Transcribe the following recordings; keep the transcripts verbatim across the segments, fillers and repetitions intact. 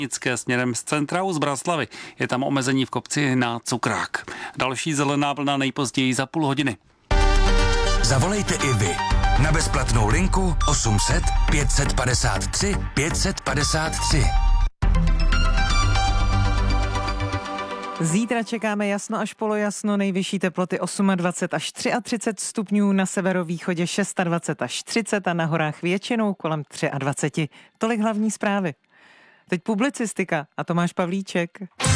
Nické směrem z centra u Zbraslavy. Je tam omezení v kopci na Cukrák. Další zelená vlna nejpozději za půl hodiny. Zavolejte i vy na bezplatnou linku osm set pět padesát tři pět padesát tři. Zítra čekáme jasno až polojasno, nejvyšší teploty dvacet osm až třicet tři stupňů, na severovýchodě dvacet šest až třicet a na horách většinou kolem dvacet tři. Tolik hlavní zprávy. Teď publicistika a Tomáš Pavlíček.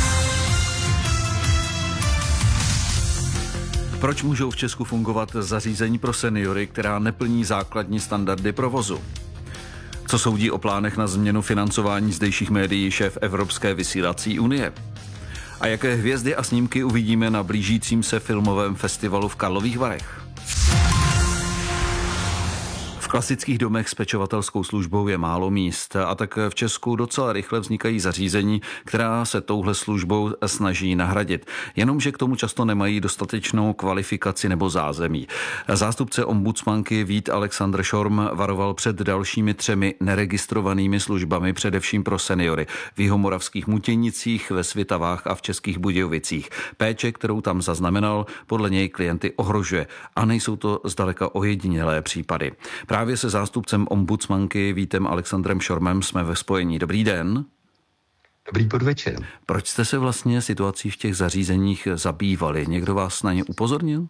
Proč můžou v Česku fungovat zařízení pro seniory, která neplní základní standardy provozu? Co soudí o plánech na změnu financování zdejších médií šéf Evropské vysílací unie? A jaké hvězdy a snímky uvidíme na blížícím se filmovém festivalu v Karlových Varech? V klasických domech s pečovatelskou službou je málo míst a tak v Česku docela rychle vznikají zařízení, která se touhle službou snaží nahradit. Jenomže k tomu často nemají dostatečnou kvalifikaci nebo zázemí. Zástupce ombudsmanky Vít Alexandr Šorm varoval před dalšími třemi neregistrovanými službami, především pro seniory v Jihomoravských Mutěnicích, ve Svitavách a v Českých Budějovicích. Péče, kterou tam zaznamenal, podle něj klienty ohrožuje a nejsou to zdaleka ojedinělé případy. Právě se zástupcem ombudsmanky Vítem Alexandrem Šormem jsme ve spojení. Dobrý den. Dobrý podvečer. Proč jste se vlastně situací v těch zařízeních zabývali? Někdo vás na ně upozornil?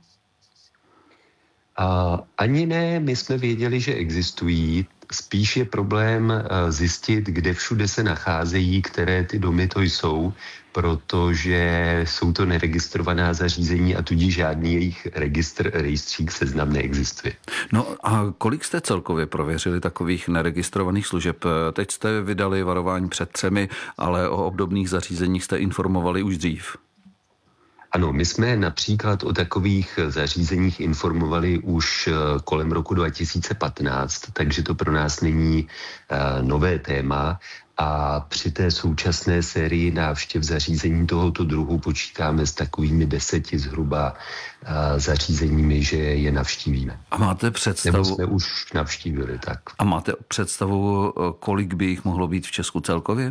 A ani ne, my jsme věděli, že existují. Spíš je problém zjistit, kde všude se nacházejí, které ty domy to jsou, protože jsou to neregistrovaná zařízení a tudíž žádný jejich registr, rejstřík, seznam neexistuje. No a kolik jste celkově prověřili takových neregistrovaných služeb? Teď jste vydali varování před třemi, ale o obdobných zařízeních jste informovali už dřív. Ano, my jsme například o takových zařízeních informovali už kolem roku dva tisíce patnáct, takže to pro nás není uh, nové téma a při té současné sérii návštěv zařízení tohoto druhu počítáme s takovými deseti zhruba uh, zařízeními, že je navštívíme. A máte představu... Nebo jsme už navštívili, tak. A máte představu, kolik by jich mohlo být v Česku celkově?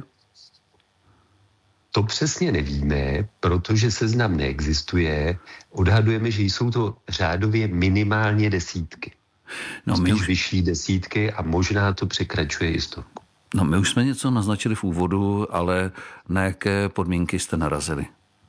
To přesně nevíme, protože seznam neexistuje. Odhadujeme, že jsou to řádově minimálně desítky. No, Spíš už... vyšší desítky a možná to překračuje i stovku. No my už jsme něco naznačili v úvodu, ale na jaké podmínky jste narazili?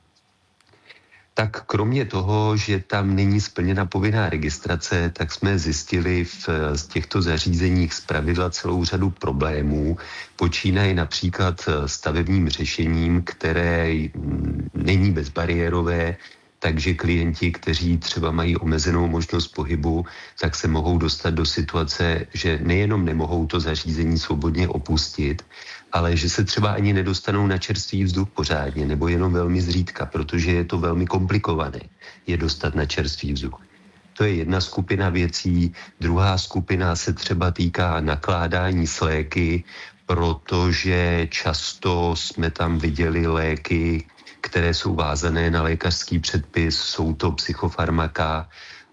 Tak kromě toho, že tam není splněna povinná registrace, tak jsme zjistili v z těchto zařízeních zpravidla celou řadu problémů. Počínají například stavebním řešením, které není bezbariérové, takže klienti, kteří třeba mají omezenou možnost pohybu, tak se mohou dostat do situace, že nejenom nemohou to zařízení svobodně opustit, ale že se třeba ani nedostanou na čerstvý vzduch pořádně, nebo jenom velmi zřídka, protože je to velmi komplikované je dostat na čerstvý vzduch. To je jedna skupina věcí. Druhá skupina se třeba týká nakládání s léky, protože často jsme tam viděli léky, které jsou vázané na lékařský předpis, jsou to psychofarmaka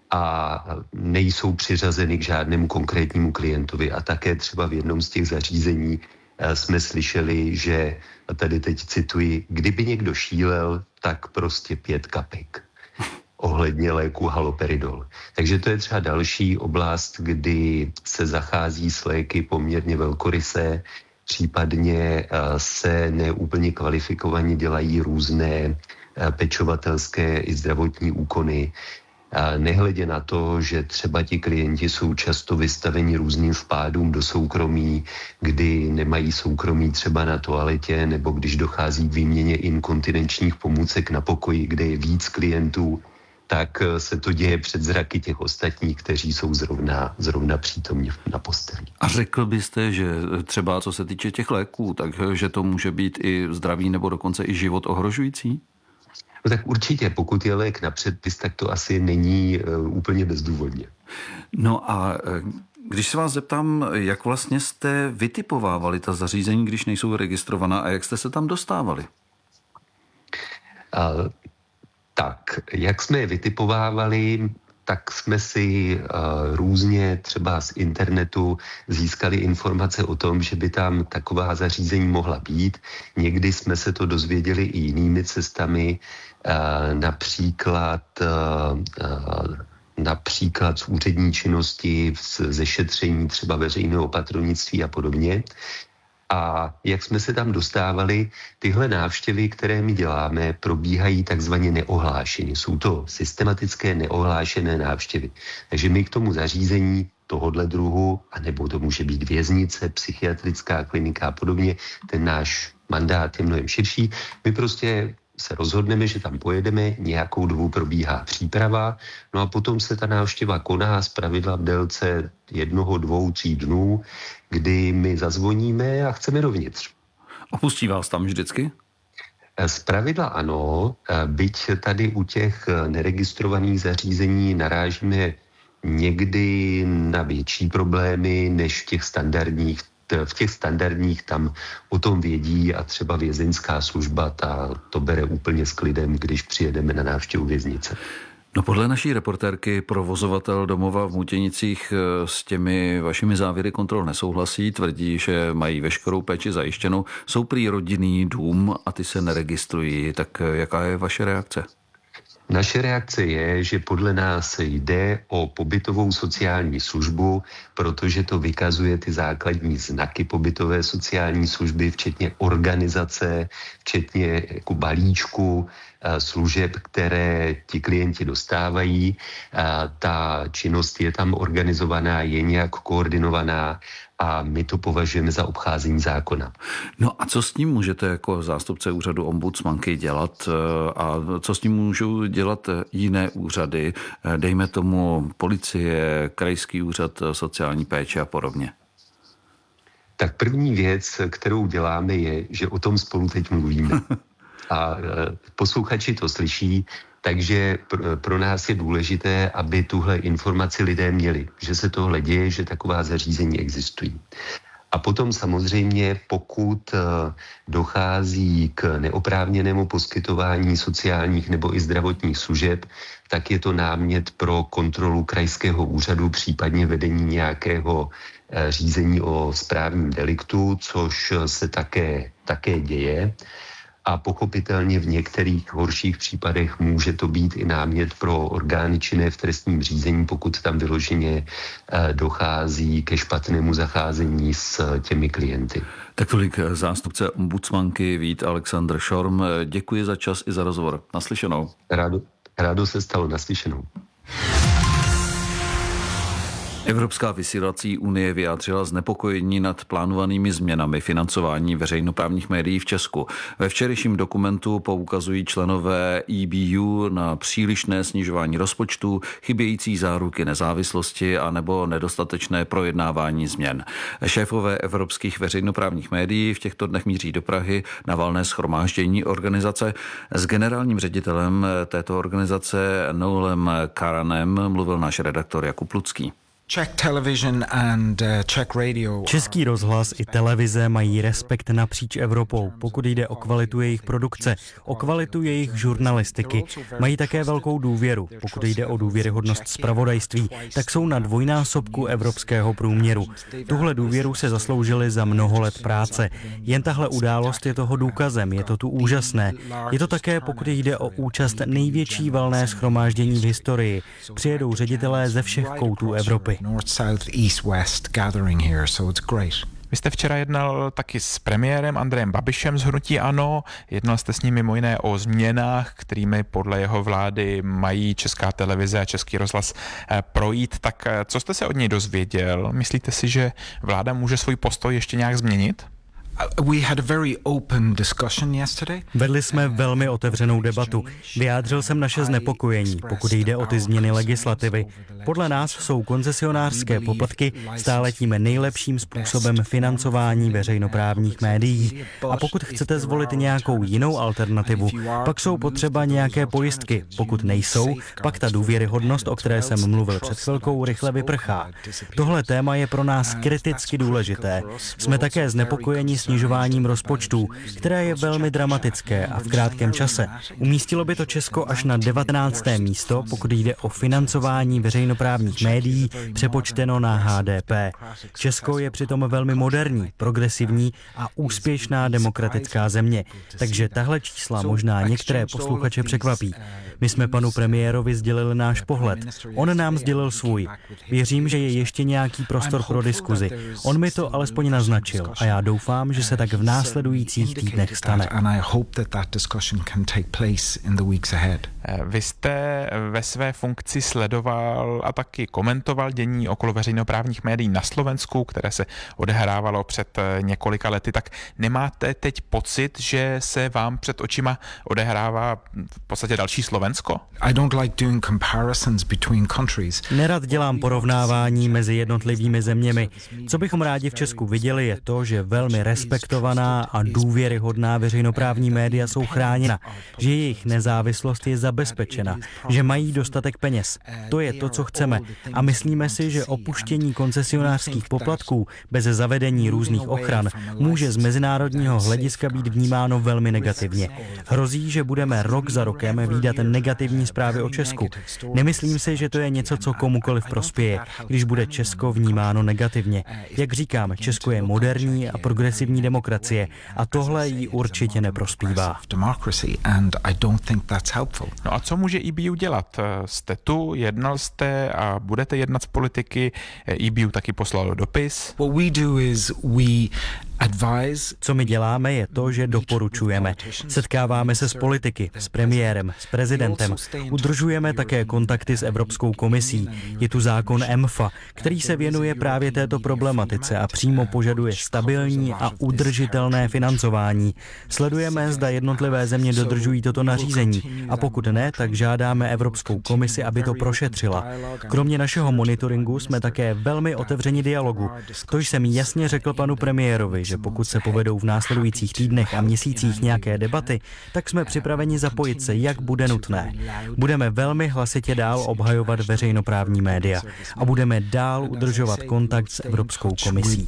a nejsou přiřazeny k žádnému konkrétnímu klientovi. A také třeba v jednom z těch zařízení jsme slyšeli, že, a tady teď cituji, kdyby někdo šílel, tak prostě pět kapek ohledně léku haloperidol. Takže to je třeba další oblast, kdy se zachází s léky poměrně velkorysé, případně se neúplně kvalifikovaně dělají různé pečovatelské i zdravotní úkony. Nehledě na to, že třeba ti klienti jsou často vystaveni různým vpádům do soukromí, kdy nemají soukromí třeba na toaletě, nebo když dochází k výměně inkontinenčních pomůcek na pokoji, kde je víc klientů, tak se to děje před zraky těch ostatních, kteří jsou zrovna, zrovna přítomni na posteli. A řekl byste, že třeba co se týče těch léků, takže to může být i zdraví nebo dokonce i život ohrožující? No tak určitě, pokud je lék na předpis, tak to asi není uh, úplně bezdůvodně. No a když se vás zeptám, jak vlastně jste vytipovávali ta zařízení, když nejsou registrovaná a jak jste se tam dostávali? Uh, tak, jak jsme je vytipovávali, tak jsme si uh, různě třeba z internetu získali informace o tom, že by tam taková zařízení mohla být. Někdy jsme se to dozvěděli i jinými cestami, uh, například uh, uh, například z úřední činnosti, ze šetření třeba veřejného opatrovnictví a podobně. A jak jsme se tam dostávali, tyhle návštěvy, které my děláme, probíhají takzvaně neohlášeně. Jsou to systematické neohlášené návštěvy. Takže my k tomu zařízení tohodle druhu, anebo to může být věznice, psychiatrická klinika a podobně, ten náš mandát je mnohem širší. My prostě se rozhodneme, že tam pojedeme, nějakou dobu probíhá příprava, no a potom se ta návštěva koná zpravidla v délce jednoho, dvou, tří dnů, kdy my zazvoníme a chceme dovnitř. Opustí vás tam vždycky? Zpravidla ano, byť tady u těch neregistrovaných zařízení narážíme někdy na větší problémy než v těch standardních. V těch standardních tam o tom vědí a třeba vězeňská služba ta to bere úplně s klidem, když přijedeme na návštěvu věznice. No podle naší reportérky provozovatel domova v Mutěnicích s těmi vašimi závěry kontrol nesouhlasí, tvrdí, že mají veškerou péči zajištěnou, jsou prý rodinný dům a ty se neregistrují. Tak jaká je vaše reakce? Naše reakce je, že podle nás jde o pobytovou sociální službu, protože to vykazuje ty základní znaky pobytové sociální služby, včetně organizace, včetně jako balíčku služeb, které ti klienti dostávají. Ta činnost je tam organizovaná, je nějak koordinovaná a my to považujeme za obcházení zákona. No a co s tím můžete jako zástupce úřadu ombudsmanky dělat a co s tím můžou dělat jiné úřady, dejme tomu policie, krajský úřad sociální péče a podobně? Tak první věc, kterou děláme, je, že o tom spolu teď mluvíme. A posluchači to slyší, takže pro nás je důležité, aby tuhle informaci lidé měli, že se tohle děje, že taková zařízení existují. A potom samozřejmě, pokud dochází k neoprávněnému poskytování sociálních nebo i zdravotních služeb, tak je to námět pro kontrolu krajského úřadu, případně vedení nějakého řízení o správním deliktu, což se také, také děje. A pochopitelně v některých horších případech může to být i námět pro orgány činné v trestním řízení, pokud tam vyloženě dochází ke špatnému zacházení s těmi klienty. Tak tolik zástupce ombudsmanky Vít Alexandr Šorm. Děkuji za čas i za rozhovor. Naslyšenou. Rádo, rádo se stalo, naslyšenou. Evropská vysílací unie vyjádřila znepokojení nad plánovanými změnami financování veřejnoprávních médií v Česku. Ve včerejším dokumentu poukazují členové E B U na přílišné snižování rozpočtu, chybějící záruky nezávislosti a nebo nedostatečné projednávání změn. Šéfové evropských veřejnoprávních médií v těchto dnech míří do Prahy na valné shromáždění organizace. S generálním ředitelem této organizace Noelem Karanem mluvil náš redaktor Jakub Lucký. Český rozhlas i televize mají respekt napříč Evropou, pokud jde o kvalitu jejich produkce, o kvalitu jejich žurnalistiky. Mají také velkou důvěru. Pokud jde o důvěryhodnost zpravodajství, tak jsou na dvojnásobku evropského průměru. Tuhle důvěru se zasloužili za mnoho let práce. Jen tahle událost je toho důkazem, je to tu úžasné. Je to také, pokud jde o účast největší valné shromáždění v historii. Přijedou ředitelé ze všech koutů Evropy. North, south, east, west gathering here, so it's great. Vy jste včera jednal taky s premiérem Andrejem Babišem z hnutí ANO. Jednal jste s ním mimo jiné o změnách, kterými podle jeho vlády mají Česká televize a Český rozhlas projít. Tak co jste se od něj dozvěděl? Myslíte si, že vláda může svůj postoj ještě nějak změnit? Vedli jsme velmi otevřenou debatu. Vyjádřil jsem naše znepokojení, pokud jde o ty změny legislativy. Podle nás jsou koncesionářské poplatky stále tím nejlepším způsobem financování veřejnoprávních médií. A pokud chcete zvolit nějakou jinou alternativu, pak jsou potřeba nějaké pojistky. Pokud nejsou, pak ta důvěryhodnost, o které jsem mluvil před chvilkou, rychle vyprchá. Tohle téma je pro nás kriticky důležité. Jsme také znepokojeni snižováním rozpočtů, které je velmi dramatické a v krátkém čase. Umístilo by to Česko až na devatenácté místo, pokud jde o financování veřejnoprávních médií přepočteno na H D P. Česko je přitom velmi moderní, progresivní a úspěšná demokratická země, takže tahle čísla možná některé posluchače překvapí. My jsme panu premiérovi sdělili náš pohled. On nám sdělil svůj. Věřím, že je ještě nějaký prostor pro diskuzi. On mi to alespoň naznačil a já doufám, že se tak v následujících týdnech stane. Vy jste ve své funkci sledoval a taky komentoval dění okolo veřejnoprávních médií na Slovensku, které se odehrávalo před několika lety. Tak nemáte teď pocit, že se vám před očima odehrává v podstatě další Slovensko? Nerad dělám porovnávání mezi jednotlivými zeměmi. Co bychom rádi v Česku viděli, je to, že velmi respektovaná a důvěryhodná veřejnoprávní média jsou chráněna, že jejich nezávislost je zabezpečena, že mají dostatek peněz. To je to, co chceme. A myslíme si, že opuštění koncesionářských poplatků bez zavedení různých ochran může z mezinárodního hlediska být vnímáno velmi negativně. Hrozí, že budeme rok za rokem vídat negativní zprávy o Česku. Nemyslím si, že to je něco, co komukoliv prospěje, když bude Česko vnímáno negativně. Jak říkám, Česko je moderní a progresivní demokracie a tohle jí určitě neprospívá. No a co může E B U dělat? Jste tu, jednal jste a budete jednat s politiky. E B U taky poslalo dopis. Co my děláme, je to, že doporučujeme. Setkáváme se s politiky, s premiérem, s prezidentem. Udržujeme také kontakty s Evropskou komisí. Je tu zákon E M F A, který se věnuje právě této problematice a přímo požaduje stabilní a udržitelné financování. Sledujeme, zda jednotlivé země dodržují toto nařízení a pokud ne, tak žádáme Evropskou komisi, aby to prošetřila. Kromě našeho monitoringu jsme také velmi otevřeni dialogu. To jsem jasně řekl panu premiérovi, že pokud se povedou v následujících týdnech a měsících nějaké debaty, tak jsme připraveni zapojit se, jak bude nutné. Budeme velmi hlasitě dál obhajovat veřejnoprávní média a budeme dál udržovat kontakt s Evropskou komisí.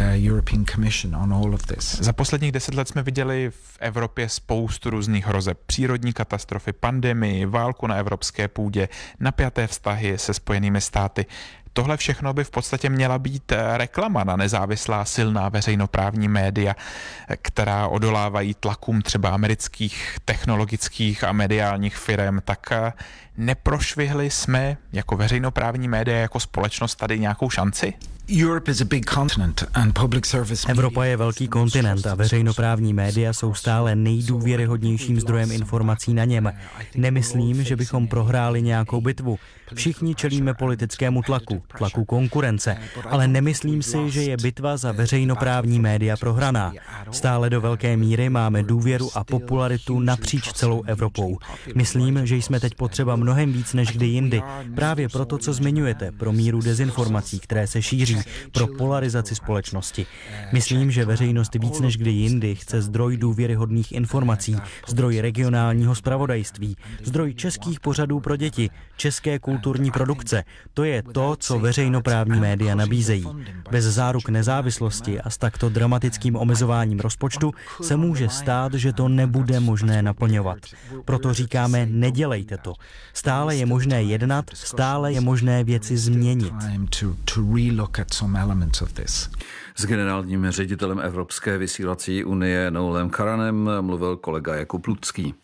Za posledních deset let jsme viděli v Evropě spoustu různých hrozeb. Přírodní katastrofy, pandemii, válku na evropské půdě, napjaté vztahy se Spojenými státy. Tohle všechno by v podstatě měla být reklama na nezávislá silná veřejnoprávní média, která odolávají tlakům třeba amerických technologických a mediálních firem. Tak neprošvihli jsme jako veřejnoprávní média, jako společnost tady nějakou šanci? Evropa je velký kontinent a veřejnoprávní média jsou stále nejdůvěryhodnějším zdrojem informací na něm. Nemyslím, že bychom prohráli nějakou bitvu. Všichni čelíme politickému tlaku, tlaku konkurence, ale nemyslím si, že je bitva za veřejnoprávní média prohraná. Stále do velké míry máme důvěru a popularitu napříč celou Evropou. Myslím, že jsme teď potřeba mnohem víc než kdy jindy. Právě proto, co zmiňujete, pro míru dezinformací, které se šíří, pro polarizaci společnosti. Myslím, že veřejnost víc než kdy jindy chce zdroj důvěryhodných informací, zdroj regionálního zpravodajství, zdroj českých pořadů pro děti, české kulturní produkce. To je to, co veřejnoprávní média nabízejí. Bez záruk nezávislosti a s takto dramatickým omezováním rozpočtu se může stát, že to nebude možné naplňovat. Proto říkáme, nedělejte to. Stále je možné jednat, stále je možné věci změnit. S generálním ředitelem Evropské vysílací unie Noelem Karanem mluvil kolega Jakub Lucký.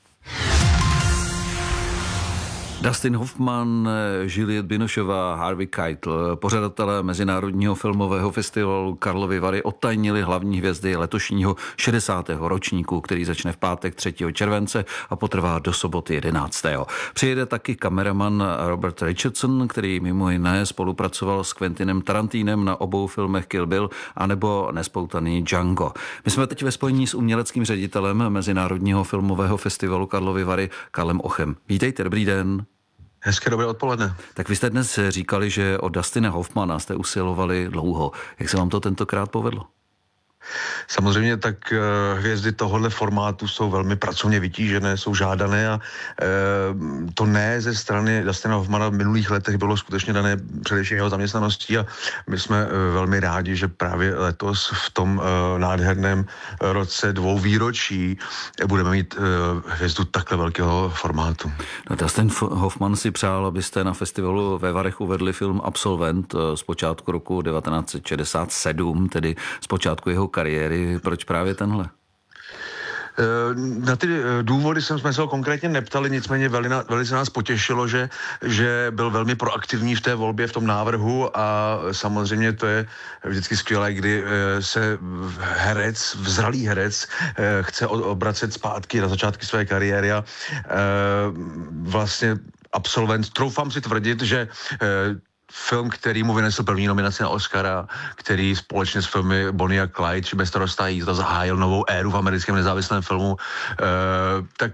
Dustin Hoffman, Juliette Binocheová, Harvey Keitel, pořadatelé Mezinárodního filmového festivalu Karlovy Vary odtajnili hlavní hvězdy letošního šedesátého ročníku, který začne v pátek třetího července a potrvá do soboty jedenáctého Přijede taky kameraman Robert Richardson, který mimo jiné spolupracoval s Quentinem Tarantinem na obou filmech Kill Bill anebo Nespoutaný Django. My jsme teď ve spojení s uměleckým ředitelem Mezinárodního filmového festivalu Karlovy Vary Karlem Ochem. Vítejte, dobrý den. Hezké dobré odpoledne. Tak vy jste dnes říkali, že o Dustina Hoffmana jste usilovali dlouho. Jak se vám to tentokrát povedlo? Samozřejmě tak hvězdy tohohle formátu jsou velmi pracovně vytížené, jsou žádané a e, to ne ze strany Dustina Hoffmana v minulých letech bylo skutečně dané především jeho zaměstnaností a my jsme e, velmi rádi, že právě letos v tom e, nádherném roce dvou výročí budeme mít e, hvězdu takhle velkého formátu. No, Dustin Hoffman si přál, abyste na festivalu ve Varech uvedli film Absolvent z počátku roku devatenáct set šedesát sedm, tedy z počátku jeho kariéry. Proč právě tenhle? Na ty důvody jsem jsme se ho konkrétně neptali, nicméně velina, velice nás potěšilo, že, že byl velmi proaktivní v té volbě, v tom návrhu a samozřejmě to je vždycky skvělé, kdy se herec, vzralý herec chce obracet zpátky na začátky své kariéry a vlastně Absolvent, troufám si tvrdit, že film, který mu vynesl první nominaci na Oscara, který společně s filmy Bonnie a Clyde či Bez starostá jízda zahájil novou éru v americkém nezávislém filmu, eh, tak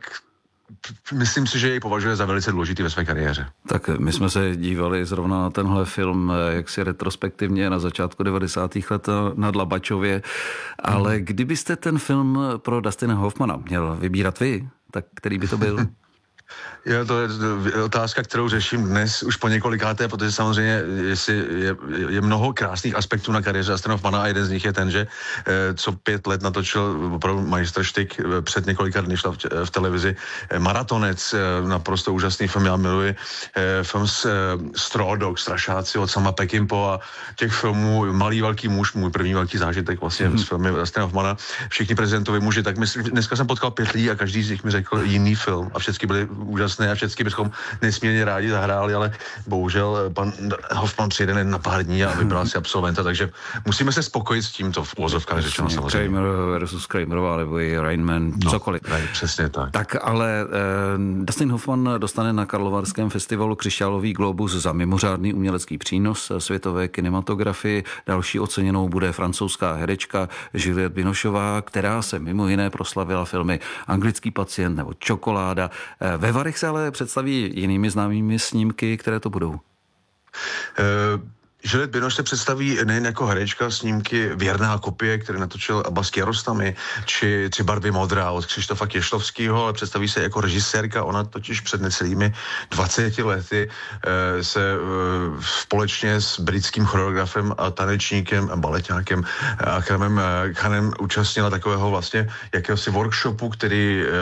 myslím si, že jej považuje za velice důležitý ve své kariéře. Tak my jsme se dívali zrovna na tenhle film jaksi retrospektivně na začátku devadesátých let na Dlabačově, ale hmm. kdybyste ten film pro Dustina Hoffmana měl vybírat vy, tak který by to byl? Jo, to je otázka, kterou řeším dnes už po několikáté, protože samozřejmě jestli je, je mnoho krásných aspektů na kariéře Dustina Hoffmana a jeden z nich je ten, že co pět let natočil opravdu majstrštyk, před několika dny šla v, v televizi Maratonec, naprosto úžasný film, já miluji film s Straw Dog, Strašáci od Sama Peckinpah a těch filmů Malý velký muž, můj první velký zážitek vlastně hmm. s filmy Dustina Hoffmana, Všichni prezidentovi muži, tak myslím, dneska jsem potkal pět lidí a každý z nich mi řekl jiný film a všichni byli úžasné a všichni bychom nesmírně rádi zahráli, ale bohužel pan Hoffman přijede jen na pár dní a vybral si Absolventa, takže musíme se spokojit s tímto v úvozovkách řečeno samozřejmě. Kramer versus Kramerová, nebo i Rain Man, no, cokoliv. Right, přesně tak. Tak ale eh, Dustin Hoffman dostane na Karlovarském festivalu Křišťálový globus za mimořádný umělecký přínos světové kinematografii. Další oceněnou bude francouzská herečka Juliette Binocheová, která se mimo jiné proslavila filmy Anglický pacient nebo Čokoláda. Eh, ve Varech se ale představí jinými známými snímky, které to budou. Uh... Juliette Binoche se představí nejen jako herečka snímky Věrná kopie, který natočil Abbas Kiarostami, či, či Barvy modrá od Křištofa Kešlovského, ale představí se jako režisérka. Ona totiž před necelými dvaceti lety e, se e, společně s britským choreografem a tanečníkem a baleťákem Akramem Khanem účastnila takového vlastně jakéhosi workshopu, který e,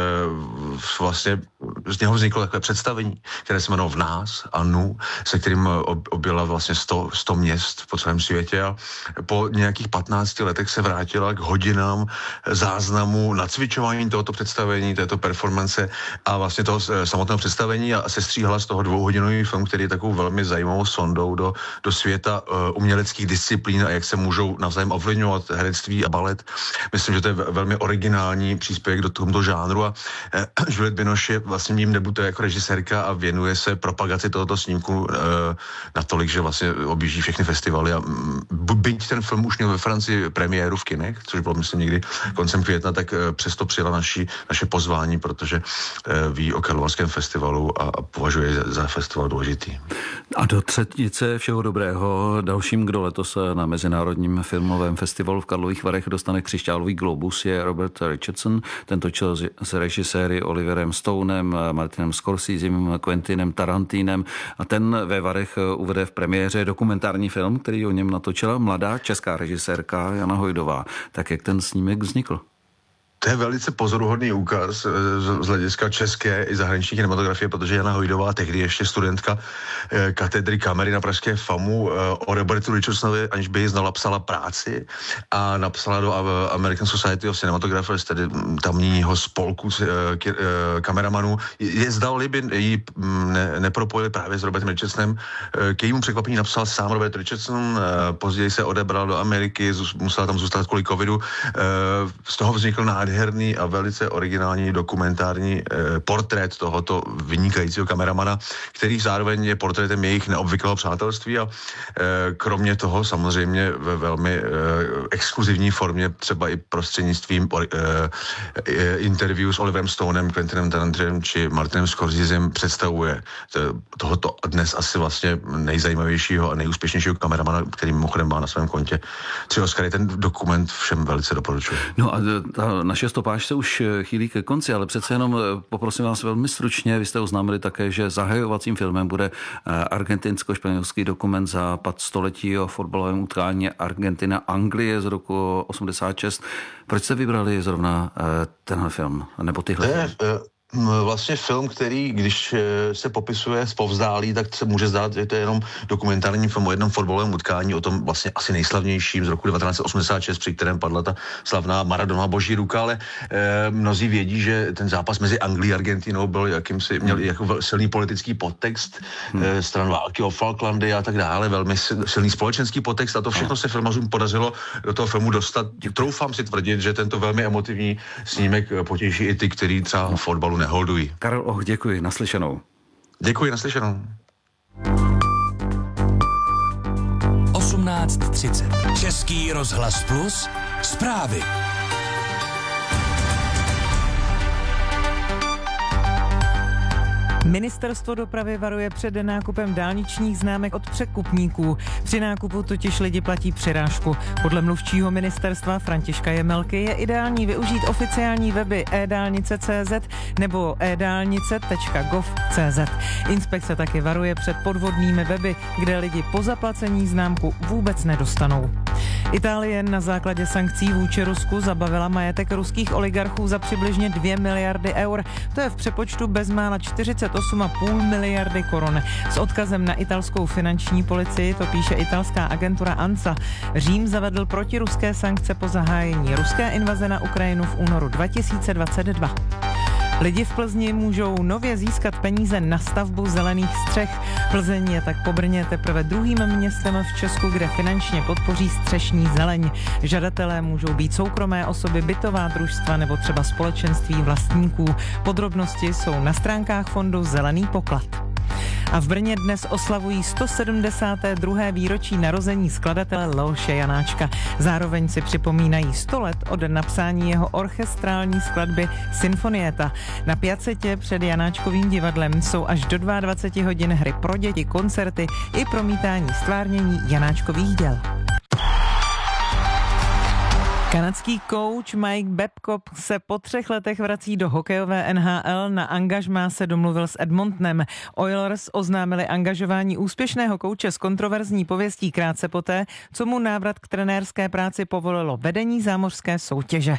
vlastně z něho vzniklo takové představení, které se jmenovalo V nás a Nu, se kterým objela vlastně sto, sto měst po celém světě a po nějakých patnácti letech se vrátila k hodinám záznamu nacvičování tohoto představení, této performance a vlastně toho samotného představení a sestříhala z toho dvouhodinový film, který je takovou velmi zajímavou sondou do, do světa uh, uměleckých disciplín a jak se můžou navzájem ovlivňovat herectví a balet. Myslím, že to je velmi originální příspěvek do tohoto žánru a uh, Juliette Binoche vlastně jím debutuje jako režisérka a věnuje se propagaci tohoto snímku uh, natolik, že vlastně objíždí všechny festivaly a byť ten film už měl ve Francii premiéru v kinech, což bylo myslím někdy koncem května, tak přesto přijela naši, naše pozvání, protože ví o Karlovarském festivalu a, a považuje za festival důležitý. A do třetice všeho dobrého dalším, kdo letos na Mezinárodním filmovém festivalu v Karlových Varech dostane Křišťálový globus, je Robert Richardson. Ten točil s režiséry Oliverem Stonem, Martinem Scorsesem, Quentinem Tarantinem a ten ve Varech uvede v premiéře dokumentární film, který o něm natočila mladá česká režisérka Jana Hojdová. Tak jak ten snímek vznikl? To je velice pozoruhodný úkaz z hlediska české i zahraniční kinematografie, protože Jana Hojdová, tehdy ještě studentka katedry kamery na pražské FAMu, o Robertu Richardsonovi, aniž by ji znala, psala práci a napsala do American Society of Cinematographers, tedy tamního spolku kameramanů. Je zdali by ji ne, nepropojili právě s Robertem Richardsonem. K jejímu překvapení napsal sám Robert Richardson, později se odebral do Ameriky, musela tam zůstat kvůli covidu. Z toho vznikl nádherný nádherný a velice originální dokumentární eh, portrét tohoto vynikajícího kameramana, který zároveň je portrétem jejich neobvyklého přátelství a eh, kromě toho samozřejmě ve velmi eh, exkluzivní formě, třeba i prostřednictvím eh, eh, interview s Oliverem Stonem, Quentinem Tarantinem či Martinem Scorsesem představuje tohoto dnes asi vlastně nejzajímavějšího a nejúspěšnějšího kameramana, který mimochodem má na svém kontě tři Oscary. Ten dokument všem velice doporučuji. No a ta naše stopáž se už chýlí ke konci, ale přece jenom poprosím vás velmi stručně, vy jste oznámili také, že zahajovacím filmem bude argentinsko-španělský dokument Západ století o fotbalovém utkání Argentina-Anglie z roku osmdesát šest. Proč jste vybrali zrovna tenhle film, nebo tyhle ne, filmy? Vlastně film, který, když se popisuje zpovzdálí, tak se může zdát, že to je jenom dokumentární film o jednom fotbalovém utkání, o tom vlastně asi nejslavnějším z roku devatenáct osmdesát šest, při kterém padla ta slavná Maradona boží ruka, ale eh, mnozí vědí, že ten zápas mezi Anglií a Argentinou byl jakýmsi, měl jako silný politický podtext, hmm. eh, stran války o Falklandy a tak dále, velmi silný společenský podtext a to všechno se filmařům podařilo do toho filmu dostat. Troufám si tvrdit, že tento velmi emotivní snímek potěší i ty, kteří třeba fotbalu neholdují. Karel Och, děkuji, naslyšenou. Děkuji, naslyšenou. osmnáct třicet. Český rozhlas Plus, zprávy. Ministerstvo dopravy varuje před nákupem dálničních známek od překupníků. Při nákupu totiž lidi platí přirážku. Podle mluvčího ministerstva Františka Jemelky je ideální využít oficiální weby e dálnice tečka cé zet nebo e dálnice tečka gov tečka cé zet. Inspekce taky varuje před podvodnými weby, kde lidi po zaplacení známku vůbec nedostanou. Itálie na základě sankcí vůči Rusku zabavila majetek ruských oligarchů za přibližně dvě miliardy eur. To je v přepočtu bezmála čtyřicet osm celá pět miliardy korun. S odkazem na italskou finanční policii to píše italská agentura ANSA. Řím zavedl protiruské sankce po zahájení ruské invaze na Ukrajinu v únoru dva tisíce dvacet dva. Lidi v Plzni můžou nově získat peníze na stavbu zelených střech. Plzeň je tak po Brně teprve druhým městem v Česku, kde finančně podpoří střešní zeleň. Žadatelé můžou být soukromé osoby, bytová družstva nebo třeba společenství vlastníků. Podrobnosti jsou na stránkách fondu Zelený poklad. A v Brně dnes oslavují sto sedmdesáté druhé výročí narození skladatele Leoše Janáčka. Zároveň si připomínají sto let od napsání jeho orchestrální skladby Sinfonieta. Na Piacetě před Janáčkovým divadlem jsou až do dvacet dva hodin hry pro děti, koncerty i promítání stvárnění Janáčkových děl. Kanadský kouč Mike Babcock se po třech letech vrací do hokejové N H L. Na angažmá se domluvil s Edmontonem. Oilers oznámili angažování úspěšného kouče s kontroverzní pověstí krátce poté, co mu návrat k trenérské práci povolilo vedení zámořské soutěže.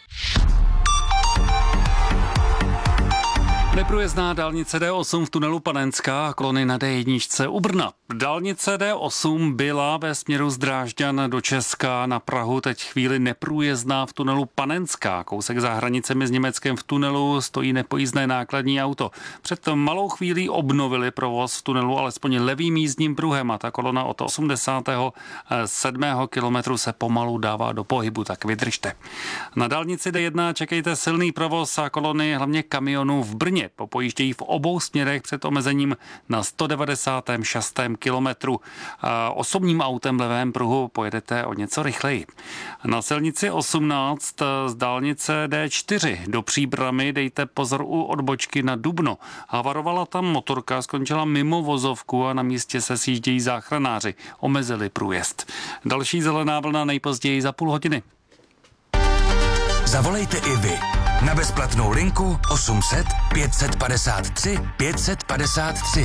Neprůjezdná dálnice D osm v tunelu Panenská a kolony na D jedna u Brna. Dálnice D osm byla ve směru z Drážďan do Česka na Prahu teď chvíli neprůjezdná v tunelu Panenská. Kousek za hranicemi s Německem v tunelu stojí nepojízdné nákladní auto. Před malou chvílí obnovili provoz v tunelu alespoň levým jízdním pruhem a ta kolona od osmdesátého sedmého kilometru se pomalu dává do pohybu, tak vydržte. Na dálnici D jedna čekejte silný provoz a kolony hlavně kamionů v Brně. Popojíždějí v obou směrech před omezením na sto devadesátém šestém kilometru. Osobním autem v levém pruhu pojedete o něco rychleji. Na silnici osmnáct z dálnice D čtyři do Příbramy dejte pozor u odbočky na Dubno. Havarovala tam motorka, skončila mimo vozovku a na místě se sjíždějí záchranáři. Omezili průjezd. Další zelená vlna nejpozději za půl hodiny. Zavolejte i vy na bezplatnou linku osm set pět set padesát tři pět set padesát tři.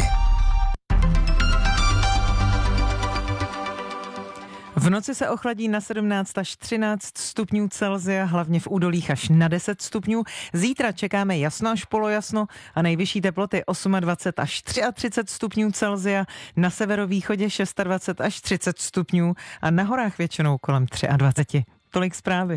V noci se ochladí na sedmnáct až třináct stupňů Celsia, hlavně v údolích až na deset stupňů. Zítra čekáme jasno až polojasno a nejvyšší teploty dvacet osm až třitřicet tři stupňů Celsia, na severovýchodě dvacet šest až třicet stupňů a na horách většinou kolem dvacet tři. Tolik zprávy.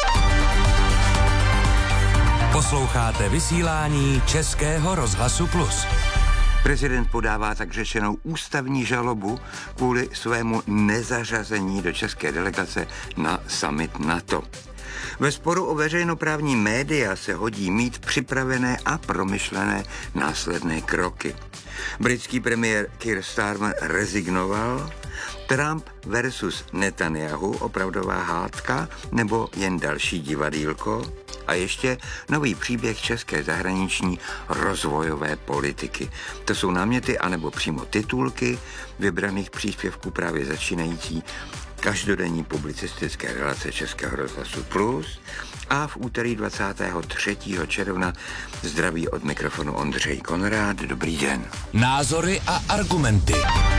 Posloucháte vysílání Českého rozhlasu Plus. Prezident podává tak řečenou ústavní žalobu kvůli svému nezařazení do české delegace na summit NATO. Ve sporu o veřejnoprávní média se hodí mít připravené a promyšlené následné kroky. Britský premiér Keir Starmer rezignoval, Trump versus Netanyahu, opravdová hádka nebo jen další divadýlko? A ještě nový příběh české zahraniční rozvojové politiky. To jsou náměty anebo přímo titulky vybraných příspěvků právě začínající každodenní publicistické relace Českého rozhlasu Plus a v úterý dvacátého třetího června zdraví od mikrofonu Ondřej Konrád. Dobrý den. Názory a argumenty.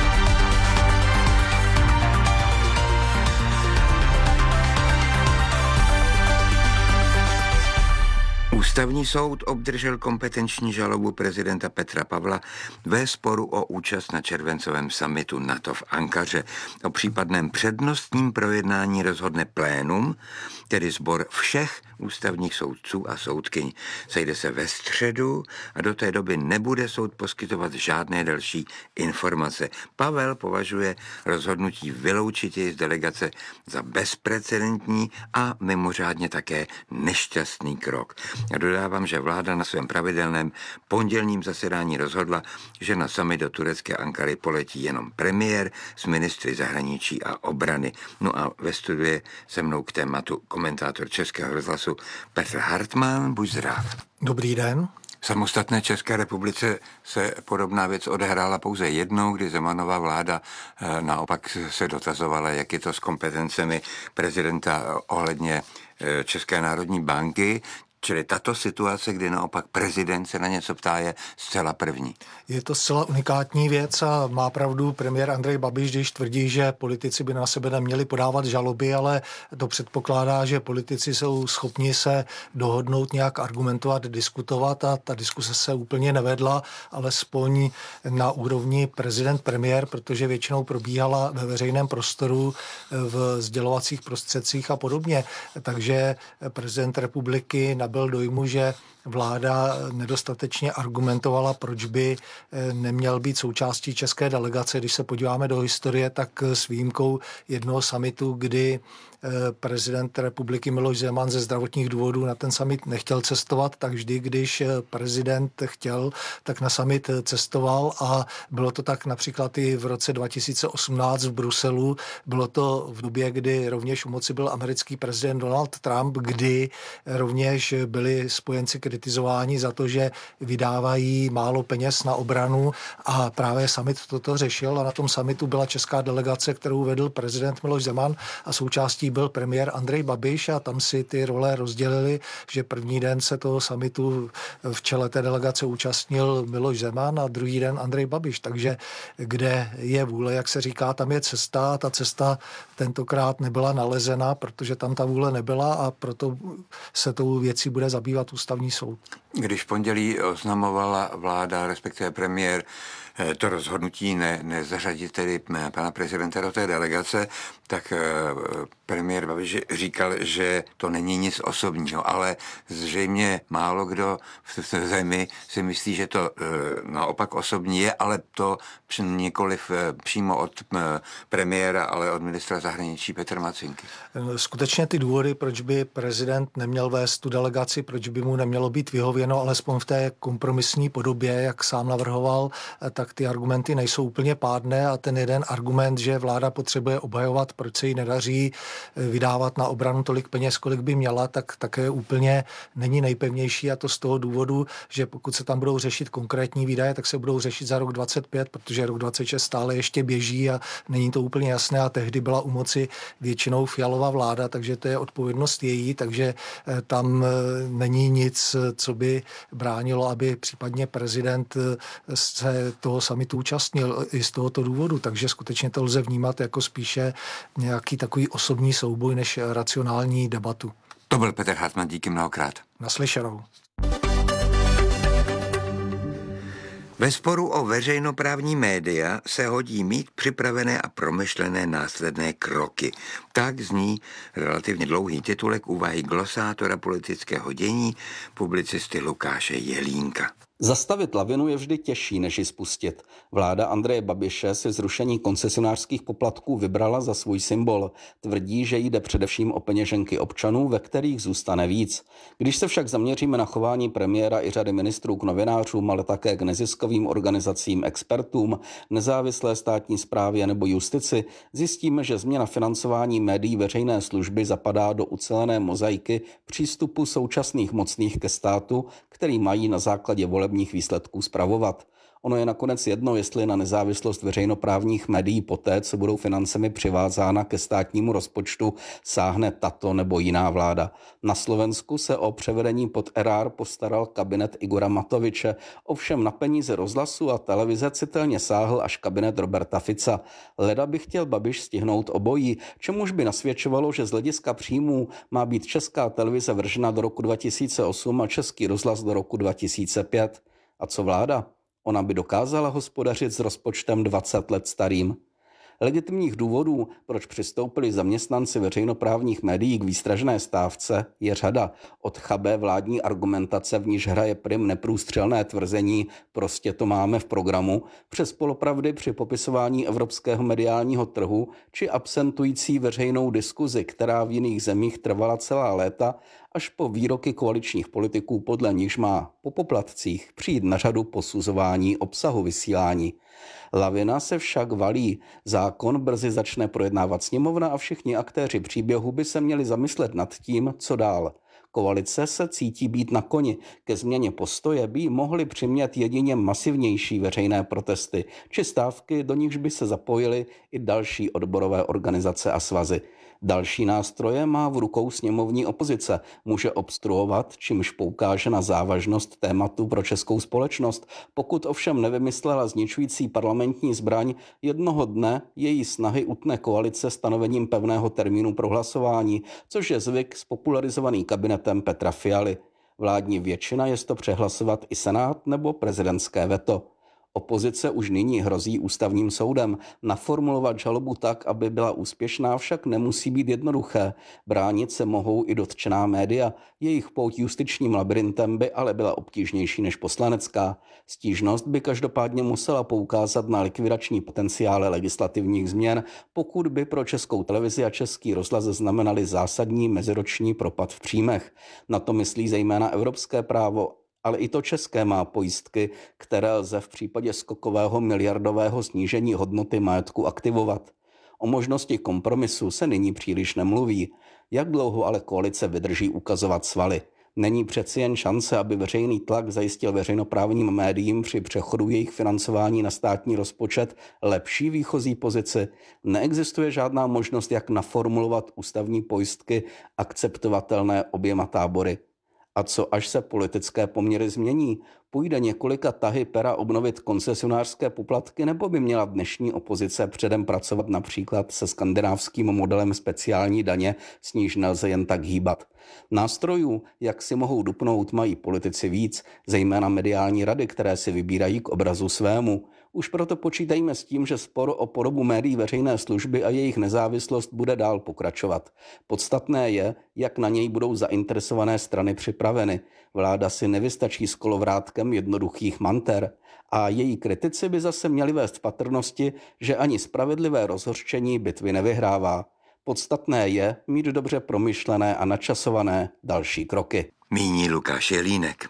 Ústavní soud obdržel kompetenční žalobu prezidenta Petra Pavla ve sporu o účast na červencovém summitu NATO v Ankaře. O případném přednostním projednání rozhodne plénum, tedy sbor všech ústavních soudců a soudkyň. Sejde se ve středu a do té doby nebude soud poskytovat žádné další informace. Pavel považuje rozhodnutí vyloučit jej z delegace za bezprecedentní a mimořádně také nešťastný krok. A dodávám, že vláda na svém pravidelném pondělním zasedání rozhodla, že na summit do turecké Ankary poletí jenom premiér s ministry zahraničí a obrany. No a ve studiu je se mnou k tématu komentátor Českého rozhlasu Petr Hartmann. Buď zdrav. Dobrý den. V samostatné České republice se podobná věc odehrála pouze jednou, kdy Zemanova vláda naopak se dotazovala, jak je to s kompetencemi prezidenta ohledně České národní banky. Čili tato situace, kdy naopak prezident se na něco ptá, je zcela první. Je to zcela unikátní věc a má pravdu premiér Andrej Babiš, když tvrdí, že politici by na sebe neměli podávat žaloby, ale to předpokládá, že politici jsou schopni se dohodnout, nějak argumentovat, diskutovat a ta diskuse se úplně nevedla, alespoň na úrovni prezident-premiér, protože většinou probíhala ve veřejném prostoru, v sdělovacích prostředcích a podobně. Takže prezident republiky nabyl dojmu, že vláda nedostatečně argumentovala, proč by neměl být součástí české delegace. Když se podíváme do historie, tak s výjimkou jednoho summitu, kdy prezident republiky Miloš Zeman ze zdravotních důvodů na ten summit nechtěl cestovat, tak vždy, když prezident chtěl, tak na summit cestoval a bylo to tak například i v roce dva tisíce osmnáct v Bruselu. Bylo to v době, kdy rovněž u moci byl americký prezident Donald Trump, kdy rovněž byli spojenci kritizováni za to, že vydávají málo peněz na obranu a právě summit toto řešil a na tom summitu byla česká delegace, kterou vedl prezident Miloš Zeman a součástí byl premiér Andrej Babiš a tam si ty role rozdělili, že první den se toho summitu v čele té delegace účastnil Miloš Zeman a druhý den Andrej Babiš. Takže kde je vůle, jak se říká, tam je cesta. Ta cesta tentokrát nebyla nalezena, protože tam ta vůle nebyla a proto se tou věcí bude zabývat ústavní soud. Když v pondělí oznamovala vláda, respektive premiér, to rozhodnutí ne, nezařadit tedy pana prezidenta do té delegace, tak premiér Babiš říkal, že to není nic osobního, ale zřejmě málo kdo v té zemi si myslí, že to naopak osobní je, ale to nikoliv přímo od premiéra, ale od ministra zahraničí Petra Macinky. Skutečně ty důvody, proč by prezident neměl vést tu delegaci, proč by mu nemělo být vyhověno, alespoň v té kompromisní podobě, jak sám navrhoval, tak ty argumenty nejsou úplně pádné a ten jeden argument, že vláda potřebuje obhajovat, proč se jí nedaří vydávat na obranu tolik peněz, kolik by měla, tak také úplně není nejpevnější a to z toho důvodu, že pokud se tam budou řešit konkrétní výdaje, tak se budou řešit za rok dvacet pět, protože rok dvacet šest stále ještě běží a není to úplně jasné a tehdy byla u moci většinou Fialová vláda, takže to je odpovědnost její, takže tam není nic, co by bránilo, aby případně prezident se toho summitu účastnil i z tohoto důvodu, takže skutečně to lze vnímat jako spíše nějaký takový osobní souboj než racionální debatu. To byl Petr Hartmann, díky mnohokrát. Naslyšenou. Ve sporu o veřejnoprávní média se hodí mít připravené a promyšlené následné kroky. Tak zní relativně dlouhý titulek úvahy glosátora politického dění publicisty Lukáše Jelínka. Zastavit lavinu je vždy těžší, než ji spustit. Vláda Andreje Babiše si zrušení koncesionářských poplatků vybrala za svůj symbol. Tvrdí, že jde především o peněženky občanů, ve kterých zůstane víc. Když se však zaměříme na chování premiéra i řady ministrů k novinářům, ale také k neziskovým organizacím, expertům, nezávislé státní správě nebo justici, zjistíme, že změna financování médií veřejné služby zapadá do ucelené mozaiky přístupu současných mocných ke státu, který mají na základě volebních výsledků spravovat. Ono je nakonec jedno, jestli na nezávislost veřejnoprávních médií poté, co budou financemi přivázána ke státnímu rozpočtu, sáhne tato nebo jiná vláda. Na Slovensku se o převedení pod er á er postaral kabinet Igora Matoviče, ovšem na peníze rozhlasu a televize citelně sáhl až kabinet Roberta Fica. Leda by chtěl Babiš stihnout obojí, čemuž by nasvědčovalo, že z hlediska příjmů má být Česká televize vržena do roku dva tisíce osm a Český rozhlas do roku dva tisíce pět. A co vláda? Ona by dokázala hospodařit s rozpočtem dvacet let starým. Legitimních důvodů, proč přistoupili zaměstnanci veřejnoprávních médií k výstražné stávce, je řada. Od chabé vládní argumentace, v níž hraje prim neprůstřelné tvrzení prostě to máme v programu, přes polopravdy při popisování evropského mediálního trhu či absentující veřejnou diskuzi, která v jiných zemích trvala celá léta, až po výroky koaličních politiků, podle nichž má po poplatcích přijít na řadu posuzování obsahu vysílání. Lavina se však valí. Zákon brzy začne projednávat sněmovna a všichni aktéři příběhu by se měli zamyslet nad tím, co dál. Koalice se cítí být na koni. Ke změně postoje by mohly přimět jedině masivnější veřejné protesty či stávky, do nichž by se zapojily i další odborové organizace a svazy. Další nástroje má v rukou sněmovní opozice. Může obstruovat, čímž poukáže na závažnost tématu pro českou společnost. Pokud ovšem nevymyslela zničující parlamentní zbraň, jednoho dne její snahy utne koalice stanovením pevného termínu pro hlasování, což je zvyk spopularizovaný kabinetem Petra Fialy. Vládní většina je to přehlasovat i senát nebo prezidentské veto. Opozice už nyní hrozí ústavním soudem. Naformulovat žalobu tak, aby byla úspěšná, však nemusí být jednoduché. Bránit se mohou i dotčená média. Jejich pouť justičním labirintem by ale byla obtížnější než poslanecká. Stížnost by každopádně musela poukázat na likvidační potenciály legislativních změn, pokud by pro Českou televizi a Český rozhlas znamenaly zásadní meziroční propad v příjmech. Na to myslí zejména evropské právo, ale i to české má pojistky, které lze v případě skokového miliardového snížení hodnoty majetku aktivovat. O možnosti kompromisu se nyní příliš nemluví. Jak dlouho ale koalice vydrží ukazovat svaly? Není přeci jen šance, aby veřejný tlak zajistil veřejnoprávním médiím při přechodu jejich financování na státní rozpočet lepší výchozí pozici? Neexistuje žádná možnost, jak naformulovat ústavní pojistky akceptovatelné oběma tábory. A co až se politické poměry změní? Půjde několika tahy pera obnovit koncesionářské poplatky, nebo by měla dnešní opozice předem pracovat například se skandinávským modelem speciální daně, s níž nelze jen tak hýbat? Nástrojů, jak si mohou dupnout, mají politici víc, zejména mediální rady, které si vybírají k obrazu svému. Už proto počítejme s tím, že spor o podobu médií veřejné služby a jejich nezávislost bude dál pokračovat. Podstatné je, jak na něj budou zainteresované strany připraveny. Vláda si nevystačí s kolovrátkem jednoduchých manter a její kritici by zase měli vést v patrnosti, že ani spravedlivé rozhořčení bitvy nevyhrává. Podstatné je mít dobře promyšlené a načasované další kroky. Míní Lukáš Jelínek.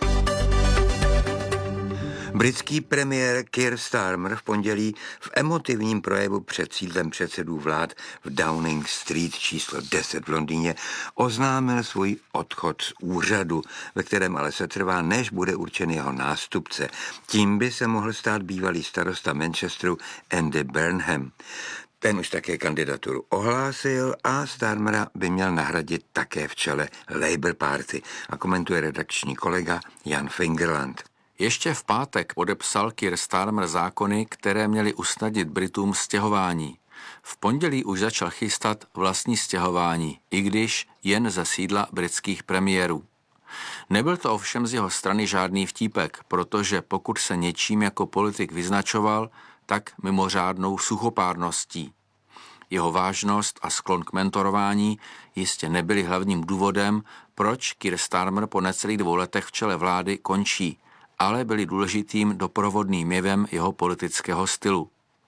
Britský premiér Keir Starmer v pondělí v emotivním projevu před sídlem předsedů vlád v Downing Street číslo deset v Londýně oznámil svůj odchod z úřadu, ve kterém ale se trvá, než bude určen jeho nástupce. Tím by se mohl stát bývalý starosta Manchesteru Andy Burnham. Ten už také kandidaturu ohlásil a Starmera by měl nahradit také v čele Labour Party, a komentuje redakční kolega Jan Fingerland. Ještě v pátek podepsal Keir Starmer zákony, které měly usnadnit Britům stěhování. V pondělí už začal chystat vlastní stěhování, i když jen ze sídla britských premiérů. Nebyl to ovšem z jeho strany žádný vtípek, protože pokud se něčím jako politik vyznačoval, tak mimořádnou suchopárností. Jeho vážnost a sklon k mentorování jistě nebyly hlavním důvodem, proč Keir Starmer po necelých dvou letech v čele vlády končí, ale byly důležitým doprovodným jevem jeho politického stylu.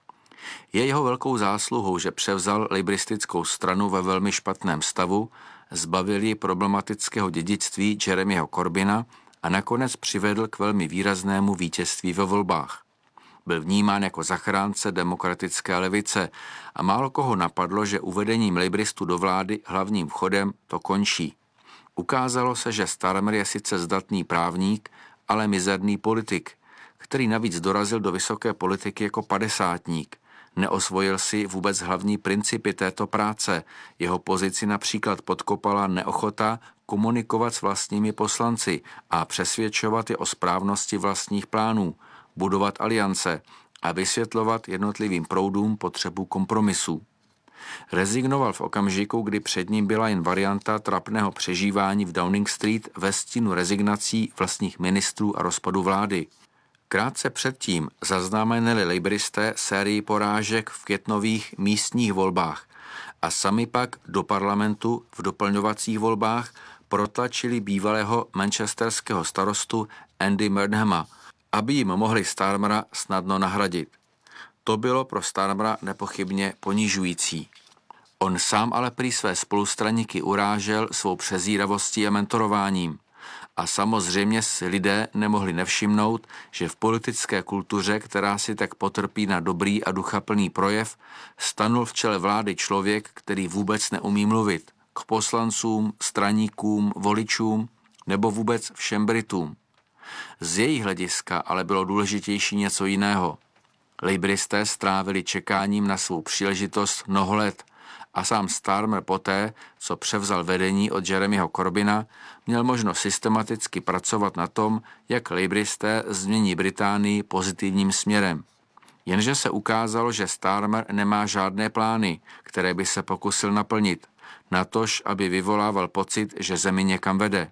Je jeho velkou zásluhou, že převzal lejbristickou stranu ve velmi špatném stavu, zbavil ji problematického dědictví Jeremyho Corbyna a nakonec přivedl k velmi výraznému vítězství ve volbách. Byl vnímán jako zachránce demokratické levice a málo koho napadlo, že uvedením lejbristů do vlády hlavním vchodem to končí. Ukázalo se, že Starmer je sice zdatný právník, ale mizerný politik, který navíc dorazil do vysoké politiky jako padesátník. Neosvojil si vůbec hlavní principy této práce. Jeho pozici například podkopala neochota komunikovat s vlastními poslanci a přesvědčovat je o správnosti vlastních plánů, budovat aliance a vysvětlovat jednotlivým proudům potřebu kompromisů. Rezignoval v okamžiku, kdy před ním byla jen varianta trapného přežívání v Downing Street ve stínu rezignací vlastních ministrů a rozpadu vlády. Krátce předtím zaznamenali lejbristé sérii porážek v květnových místních volbách a sami pak do parlamentu v doplňovacích volbách protlačili bývalého manchesterského starostu Andy Burnhama, aby jim mohli Starmera snadno nahradit. To bylo pro Starmera nepochybně ponižující. On sám ale prý své spolustraníky urážel svou přezíravostí a mentorováním. A samozřejmě si lidé nemohli nevšimnout, že v politické kultuře, která si tak potrpí na dobrý a duchaplný projev, stanul v čele vlády člověk, který vůbec neumí mluvit k poslancům, straníkům, voličům nebo vůbec všem Britům. Z jejich hlediska ale bylo důležitější něco jiného. Lejbristé strávili čekáním na svou příležitost mnoho let a sám Starmer poté, co převzal vedení od Jeremyho Corbyna, měl možnost systematicky pracovat na tom, jak lejbristé změní Británii pozitivním směrem. Jenže se ukázalo, že Starmer nemá žádné plány, které by se pokusil naplnit, natož, aby vyvolával pocit, že zemi někam vede.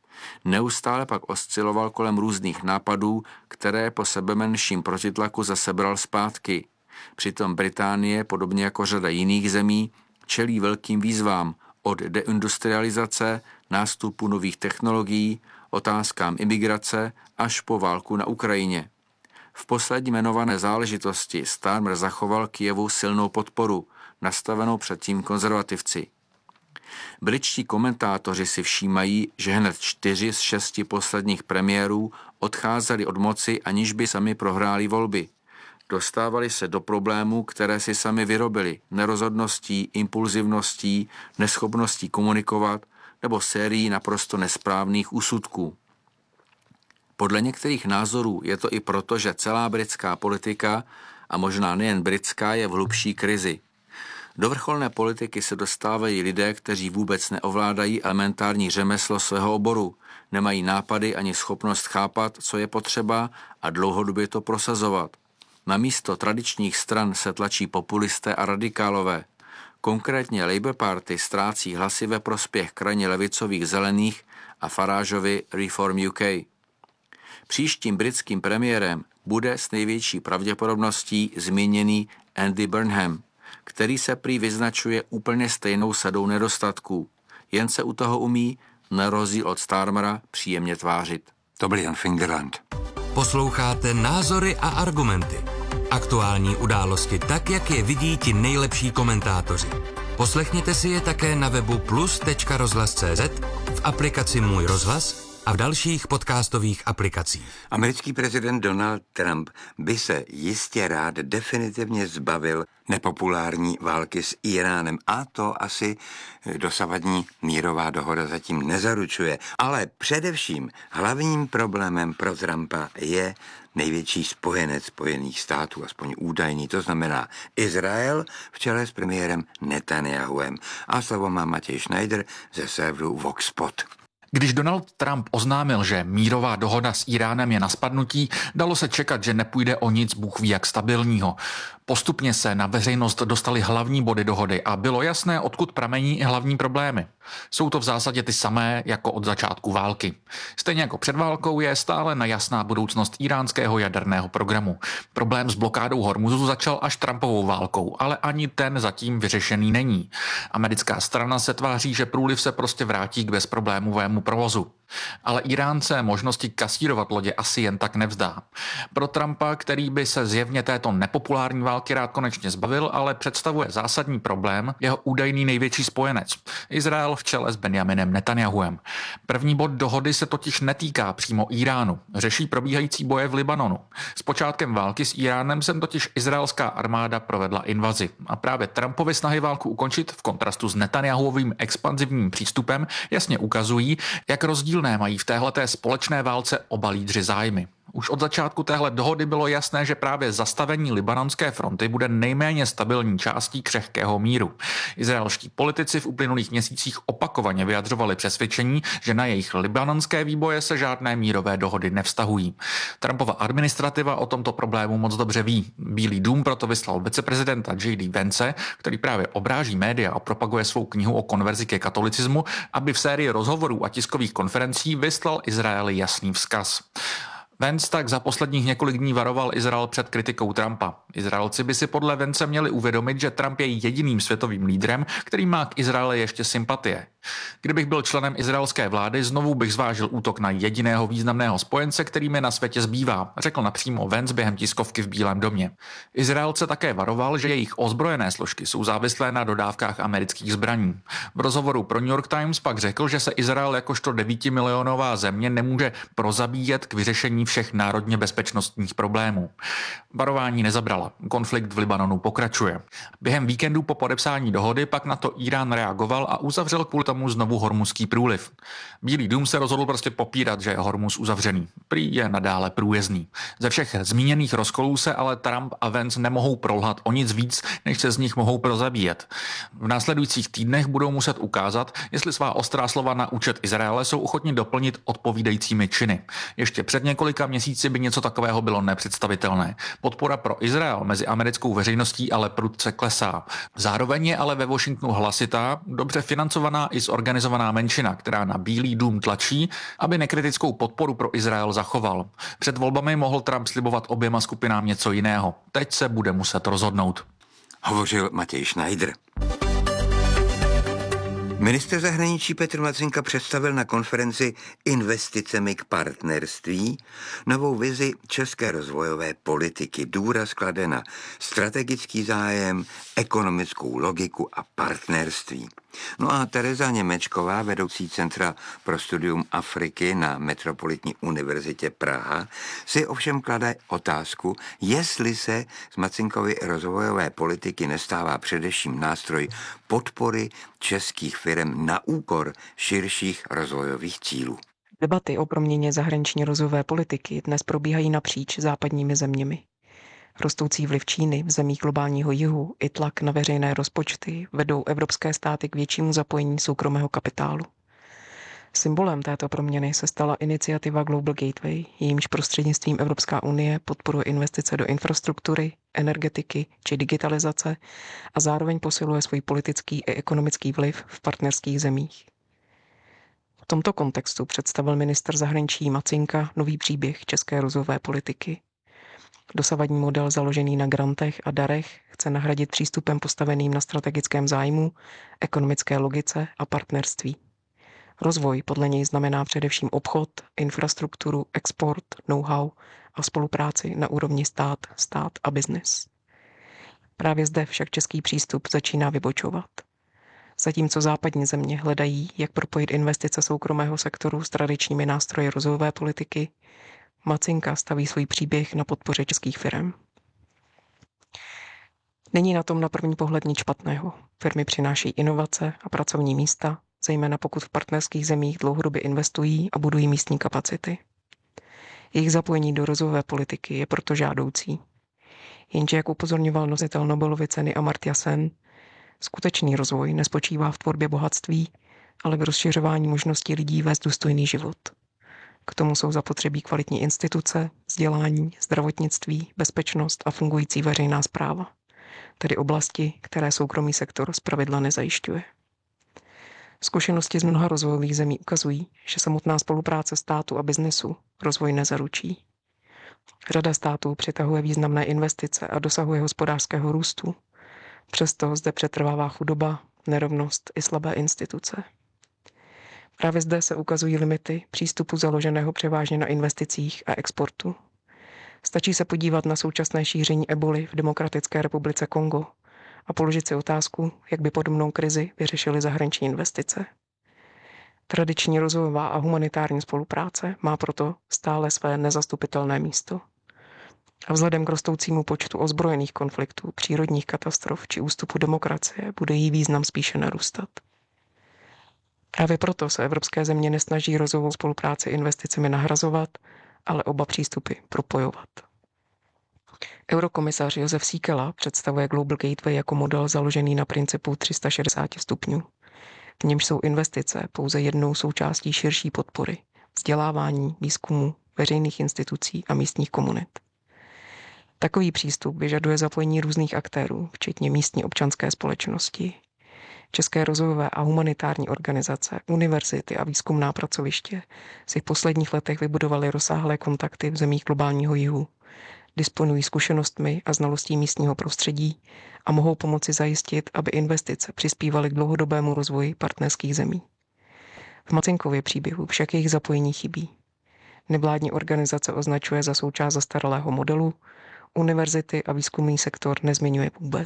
Neustále pak osciloval kolem různých nápadů, které po sebemenším protitlaku zase bral zpátky. Přitom Británie, podobně jako řada jiných zemí, čelí velkým výzvám od deindustrializace, nástupu nových technologií, otázkám imigrace až po válku na Ukrajině. V poslední jmenované záležitosti Starmer zachoval Kyjevu silnou podporu, nastavenou předtím konzervativci. Britští komentátoři si všímají, že hned čtyři z šesti posledních premiérů odcházeli od moci, aniž by sami prohráli volby. Dostávali se do problémů, které si sami vyrobili, nerozhodností, impulzivností, neschopností komunikovat nebo sérií naprosto nesprávných úsudků. Podle některých názorů je to i proto, že celá britská politika, a možná nejen britská, je v hlubší krizi. Do vrcholné politiky se dostávají lidé, kteří vůbec neovládají elementární řemeslo svého oboru, nemají nápady ani schopnost chápat, co je potřeba a dlouhodobě to prosazovat. Na místo tradičních stran se tlačí populisté a radikálové. Konkrétně Labour Party ztrácí hlasy ve prospěch krajně levicových zelených a Farageovy Reform U K. Příštím britským premiérem bude s největší pravděpodobností zmíněný Andy Burnham, který se prý vyznačuje úplně stejnou sadou nedostatků. Jen se u toho umí, na rozdíl od Starmera, příjemně tvářit. To byl Jan Fingerland. Posloucháte Názory a argumenty. Aktuální události tak, jak je vidí ti nejlepší komentátoři. Poslechněte si je také na webu plus tečka rozhlas tečka cé zet, v aplikaci Můj rozhlas a v dalších podcastových aplikacích. Americký prezident Donald Trump by se jistě rád definitivně zbavil nepopulární války s Iránem a to asi dosavadní mírová dohoda zatím nezaručuje. Ale především hlavním problémem pro Trumpa je největší spojenec Spojených států, aspoň údajný, to znamená Izrael v čele s premiérem Netanyahuem. A slovo má Matěj Schneider ze serveru Voxpot. Když Donald Trump oznámil, že mírová dohoda s Iránem je na spadnutí, dalo se čekat, že nepůjde o nic bůh ví jak stabilního. Postupně se na veřejnost dostaly hlavní body dohody a bylo jasné, odkud pramení i hlavní problémy. Jsou to v zásadě ty samé jako od začátku války. Stejně jako před válkou je stále nejasná budoucnost íránského jaderného programu. Problém s blokádou Hormuzu začal až Trumpovou válkou, ale ani ten zatím vyřešený není. Americká strana se tváří, že průliv se prostě vrátí k bezproblémovému provozu. Ale Iránce možnosti kasírovat lodě asi jen tak nevzdá. Pro Trumpa, který by se zjevně této nepopulární války rád konečně zbavil, ale představuje zásadní problém jeho údajný největší spojenec, Izrael v čele s Benjaminem Netanjahuem. První bod dohody se totiž netýká přímo Iránu, řeší probíhající boje v Libanonu. S počátkem války s Iránem sem totiž izraelská armáda provedla invazi a právě Trumpovy snahy válku ukončit v kontrastu s Netanjahuovým expanzivním přístupem jasně ukazují, jak rozdíl mají v téhleté společné válce oba lídři zájmy. Už od začátku téhle dohody bylo jasné, že právě zastavení libanonské fronty bude nejméně stabilní částí křehkého míru. Izraelští politici v uplynulých měsících opakovaně vyjadřovali přesvědčení, že na jejich libanonské výboje se žádné mírové dohody nevztahují. Trumpova administrativa o tomto problému moc dobře ví. Bílý dům proto vyslal viceprezidenta J D Vance, který právě obráží média a propaguje svou knihu o konverzi ke katolicismu, aby v sérii rozhovorů a tiskových konferencí vyslal Izraeli jasný vzkaz. Vance tak za posledních několik dní varoval Izrael před kritikou Trumpa. Izraelci by si podle Vance měli uvědomit, že Trump je jediným světovým lídrem, který má k Izraeli ještě sympatie. Kdybych byl členem izraelské vlády, znovu bych zvážil útok na jediného významného spojence, který mi na světě zbývá, řekl napřímo Vance během tiskovky v Bílém domě. Izraelce také varoval, že jejich ozbrojené složky jsou závislé na dodávkách amerických zbraní. V rozhovoru pro New York Times pak řekl, že se Izrael jakožto devítimilionová země nemůže prozabíjet k vyřešení všech národně bezpečnostních problémů. Varování nezabrala. Konflikt v Libanonu pokračuje. Během víkendu po podepsání dohody pak na to Irán reagoval a uzavřel kvůli tomu znovu Hormuzský průliv. Bílý dům se rozhodl prostě popírat, že je Hormuz uzavřený. Prý je nadále průjezdný. Ze všech zmíněných rozkolů se ale Trump a Vance nemohou prolhat o nic víc, než se z nich mohou prozabíjet. V následujících týdnech budou muset ukázat, jestli svá ostrá slova na účet Izraele jsou ochotni doplnit odpovídajícími činy. Ještě před několika měsíci by něco takového bylo nepředstavitelné. Podpora pro Izrael mezi americkou veřejností ale prudce klesá. Zároveň je ale ve Washingtonu hlasitá, dobře financovaná i zorganizovaná menšina, která na Bílý dům tlačí, aby nekritickou podporu pro Izrael zachoval. Před volbami mohl Trump slibovat oběma skupinám něco jiného. Teď se bude muset rozhodnout. Hovořil Matěj Schneider. Ministr zahraničí Petr Macinka představil na konferenci Investicemi k partnerství novou vizi české rozvojové politiky. Důraz klade na strategický zájem, ekonomickou logiku a partnerství. No a Tereza Němečková, vedoucí Centra pro studium Afriky na Metropolitní univerzitě Praha, si ovšem klade otázku, jestli se z Macinkovy rozvojové politiky nestává především nástroj podpory českých firem na úkor širších rozvojových cílů. Debaty o proměně zahraniční rozvojové politiky dnes probíhají napříč západními zeměmi. Rostoucí vliv Číny v zemích globálního jihu i tlak na veřejné rozpočty vedou evropské státy k většímu zapojení soukromého kapitálu. Symbolem této proměny se stala iniciativa Global Gateway, jejímž prostřednictvím Evropská unie podporuje investice do infrastruktury, energetiky či digitalizace a zároveň posiluje svůj politický i ekonomický vliv v partnerských zemích. V tomto kontextu představil ministr zahraničí Macinka nový příběh české rozvojové politiky. Dosavadní model založený na grantech a darech chce nahradit přístupem postaveným na strategickém zájmu, ekonomické logice a partnerství. Rozvoj podle něj znamená především obchod, infrastrukturu, export, know-how a spolupráci na úrovni stát, stát a biznis. Právě zde však český přístup začíná vybočovat. Zatímco západní země hledají, jak propojit investice soukromého sektoru s tradičními nástroji rozvojové politiky, Macinka staví svůj příběh na podpoře českých firem. Není na tom na první pohled nic špatného. Firmy přináší inovace a pracovní místa, zejména pokud v partnerských zemích dlouhodobě investují a budují místní kapacity. Jejich zapojení do rozvojové politiky je proto žádoucí. Jenže, jak upozorňoval nositel Nobelovy ceny Amartya Sen, skutečný rozvoj nespočívá v tvorbě bohatství, ale v rozšiřování možností lidí vést důstojný život. K tomu jsou zapotřebí kvalitní instituce, vzdělání, zdravotnictví, bezpečnost a fungující veřejná správa. tedy oblasti, které soukromý sektor zpravidla nezajišťuje. Zkušenosti z mnoha rozvojových zemí ukazují, že samotná spolupráce státu a biznesu rozvoj nezaručí. Řada států přitahuje významné investice a dosahuje hospodářského růstu. Přesto zde přetrvává chudoba, nerovnost i slabé instituce. Právě zde se ukazují limity přístupu založeného převážně na investicích a exportu. Stačí se podívat na současné šíření eboli v Demokratické republice Kongo a položit si otázku, jak by podobnou krizi vyřešily zahraniční investice. Tradiční rozvojová a humanitární spolupráce má proto stále své nezastupitelné místo. A vzhledem k rostoucímu počtu ozbrojených konfliktů, přírodních katastrof či ústupu demokracie bude jí význam spíše narůstat. Právě proto se evropské země nesnaží rozvojovou spolupráci investicemi nahrazovat, ale oba přístupy propojovat. Eurokomisař Josef Síkela představuje Global Gateway jako model založený na principu tři sta šedesát stupňů. V němž jsou investice pouze jednou součástí širší podpory, vzdělávání, výzkumu, veřejných institucí a místních komunit. Takový přístup vyžaduje zapojení různých aktérů, včetně místní občanské společnosti. České rozvojové a humanitární organizace, univerzity a výzkumná pracoviště si v posledních letech vybudovaly rozsáhlé kontakty v zemích globálního jihu, disponují zkušenostmi a znalostí místního prostředí a mohou pomoci zajistit, aby investice přispívaly k dlouhodobému rozvoji partnerských zemí. V Macinkově příběhu však jejich zapojení chybí. Nevládní organizace označuje za součást zastaralého modelu, univerzity a výzkumný sektor nezmiňuje vůbec.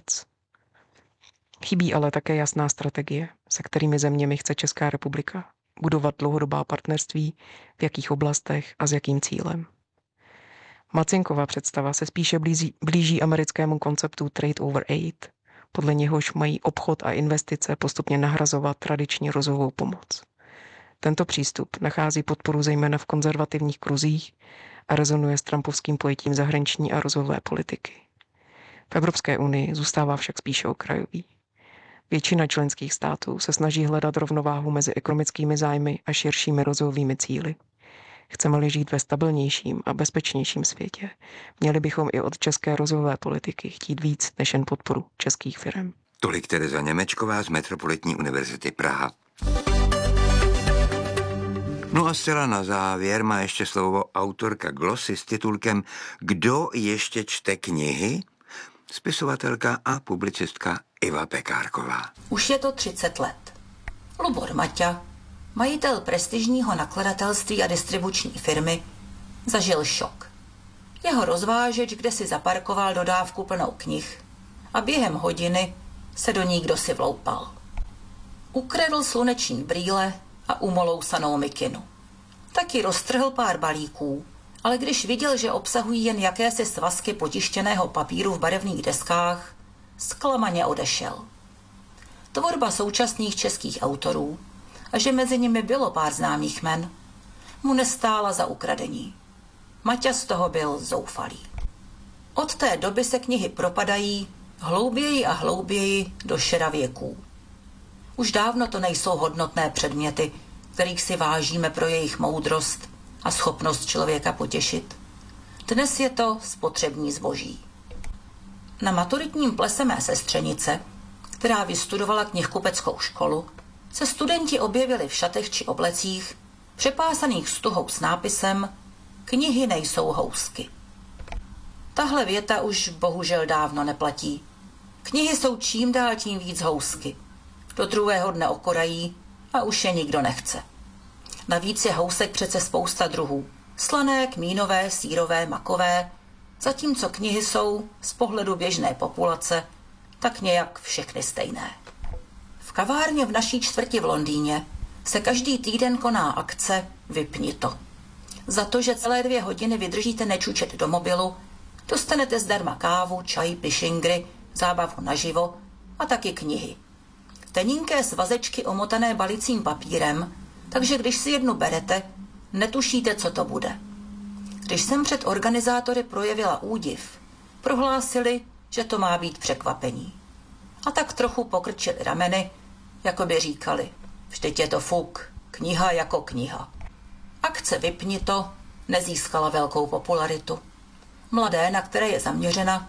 Chybí ale také jasná strategie, se kterými zeměmi chce Česká republika budovat dlouhodobá partnerství, v jakých oblastech a s jakým cílem. Macinkova představa se spíše blíží, blíží americkému konceptu trade over aid, podle něhož mají obchod a investice postupně nahrazovat tradiční rozvojovou pomoc. Tento přístup nachází podporu zejména v konzervativních kruzích a rezonuje s trumpovským pojetím zahraniční a rozvojové politiky. V Evropské unii zůstává však spíše okrajový. Většina členských států se snaží hledat rovnováhu mezi ekonomickými zájmy a širšími rozvojovými cíli. Chceme-li žít ve stabilnějším a bezpečnějším světě, měli bychom i od české rozvojové politiky chtít víc než jen podporu českých firem. Tolik Tereza Němečková z Metropolitní univerzity Praha. No a zcela na závěr má ještě slovo autorka glosy s titulkem Kdo ještě čte knihy? Spisovatelka a publicistka Iva Pekárková. Už je to třicet let. Lubor Maťa, majitel prestižního nakladatelství a distribuční firmy, zažil šok. Jeho rozvážeč kde si zaparkoval dodávku plnou knih a během hodiny se do ní kdosi vloupal. Ukradl sluneční brýle a umolousanou mikinu. Taky roztrhl pár balíků, ale když viděl, že obsahují jen jakési svazky potištěného papíru v barevných deskách, zklamaně odešel. Tvorba současných českých autorů, a že mezi nimi bylo pár známých men, mu nestála za ukradení. Maťa z toho byl zoufalý. Od té doby se knihy propadají hlouběji a hlouběji do šera věků. Už dávno to nejsou hodnotné předměty, kterých si vážíme pro jejich moudrost a schopnost člověka potěšit. Dnes je to spotřební zboží. Na maturitním plese mé sestřenice, která vystudovala knihkupeckou školu, se studenti objevili v šatech či oblecích, přepásaných stuhou s nápisem Knihy nejsou housky. Tahle věta už bohužel dávno neplatí. Knihy jsou čím dál tím víc housky. Do druhého dne okorají a už je nikdo nechce. Navíc je housek přece spousta druhů. Slané, kmínové, sýrové, makové, zatímco knihy jsou z pohledu běžné populace tak nějak všechny stejné. V kavárně v naší čtvrti v Londýně se každý týden koná akce Vypni to. Za to, že celé dvě hodiny vydržíte nečučet do mobilu, dostanete zdarma kávu, čaj, pišingry, zábavu naživo a taky knihy. Tenínké svazečky omotané balicím papírem, takže když si jednu berete, netušíte, co to bude. Když jsem před organizátory projevila údiv, prohlásili, že to má být překvapení. A tak trochu pokrčili rameny, jako by říkali, vždyť je to fuk, kniha jako kniha. Akce Vypni to nezískala velkou popularitu. Mladé, na které je zaměřena,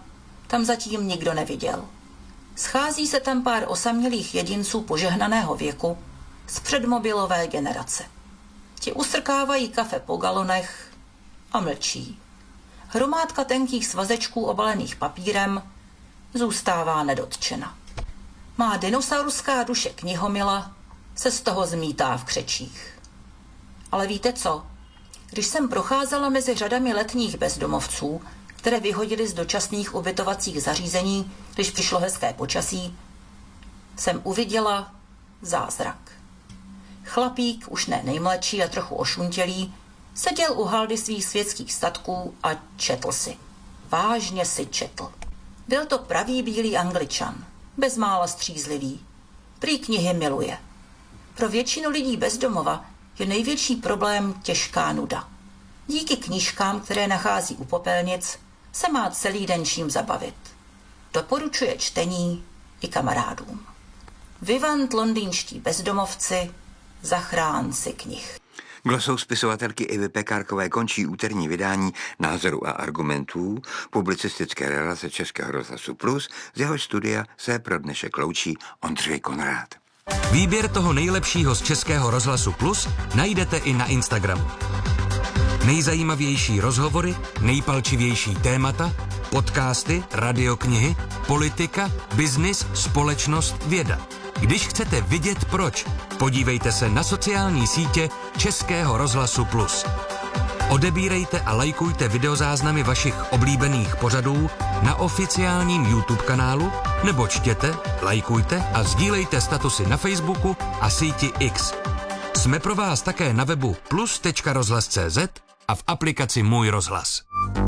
tam zatím nikdo neviděl. Schází se tam pár osamělých jedinců požehnaného věku z předmobilové generace. Ti ustrkávají kafe po galonech a mlčí. Hromádka tenkých svazečků obalených papírem zůstává nedotčena. Má dinosaurská duše knihomila se z toho zmítá v křečích. Ale víte co? Když jsem procházela mezi řadami letních bezdomovců, které vyhodili z dočasných ubytovacích zařízení, když přišlo hezké počasí, jsem uviděla zázrak. Chlapík, už ne nejmladší a trochu ošuntělý, seděl u haldy svých světských statků a četl si. Vážně si četl. Byl to pravý bílý Angličan, bezmála střízlivý. Prý knihy miluje. Pro většinu lidí bez domova je největší problém těžká nuda. Díky knížkám, které nachází u popelnic, se má celý den čím zabavit. Doporučuje čtení i kamarádům. Vivant londýnští bezdomovci, zachránci knih. Glosou spisovatelky Ivy Pekárkové končí úterní vydání Názoru a argumentů publicistické relace Českého rozhlasu Plus. Z jeho studia se pro dnešek loučí Ondřej Konrád. Výběr toho nejlepšího z Českého rozhlasu Plus najdete i na Instagramu. Nejzajímavější rozhovory, nejpalčivější témata, podcasty, radioknihy, politika, biznis, společnost, věda. Když chcete vidět proč, podívejte se na sociální sítě Českého rozhlasu Plus. Odebírejte a lajkujte videozáznamy vašich oblíbených pořadů na oficiálním YouTube kanálu nebo čtěte, lajkujte a sdílejte statusy na Facebooku a síti X. Jsme pro vás také na webu plus tečka rozhlas tečka cé zet a v aplikaci Můj rozhlas.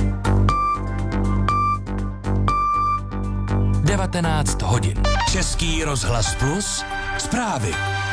devatenáct hodin. Český rozhlas Plus. Zprávy.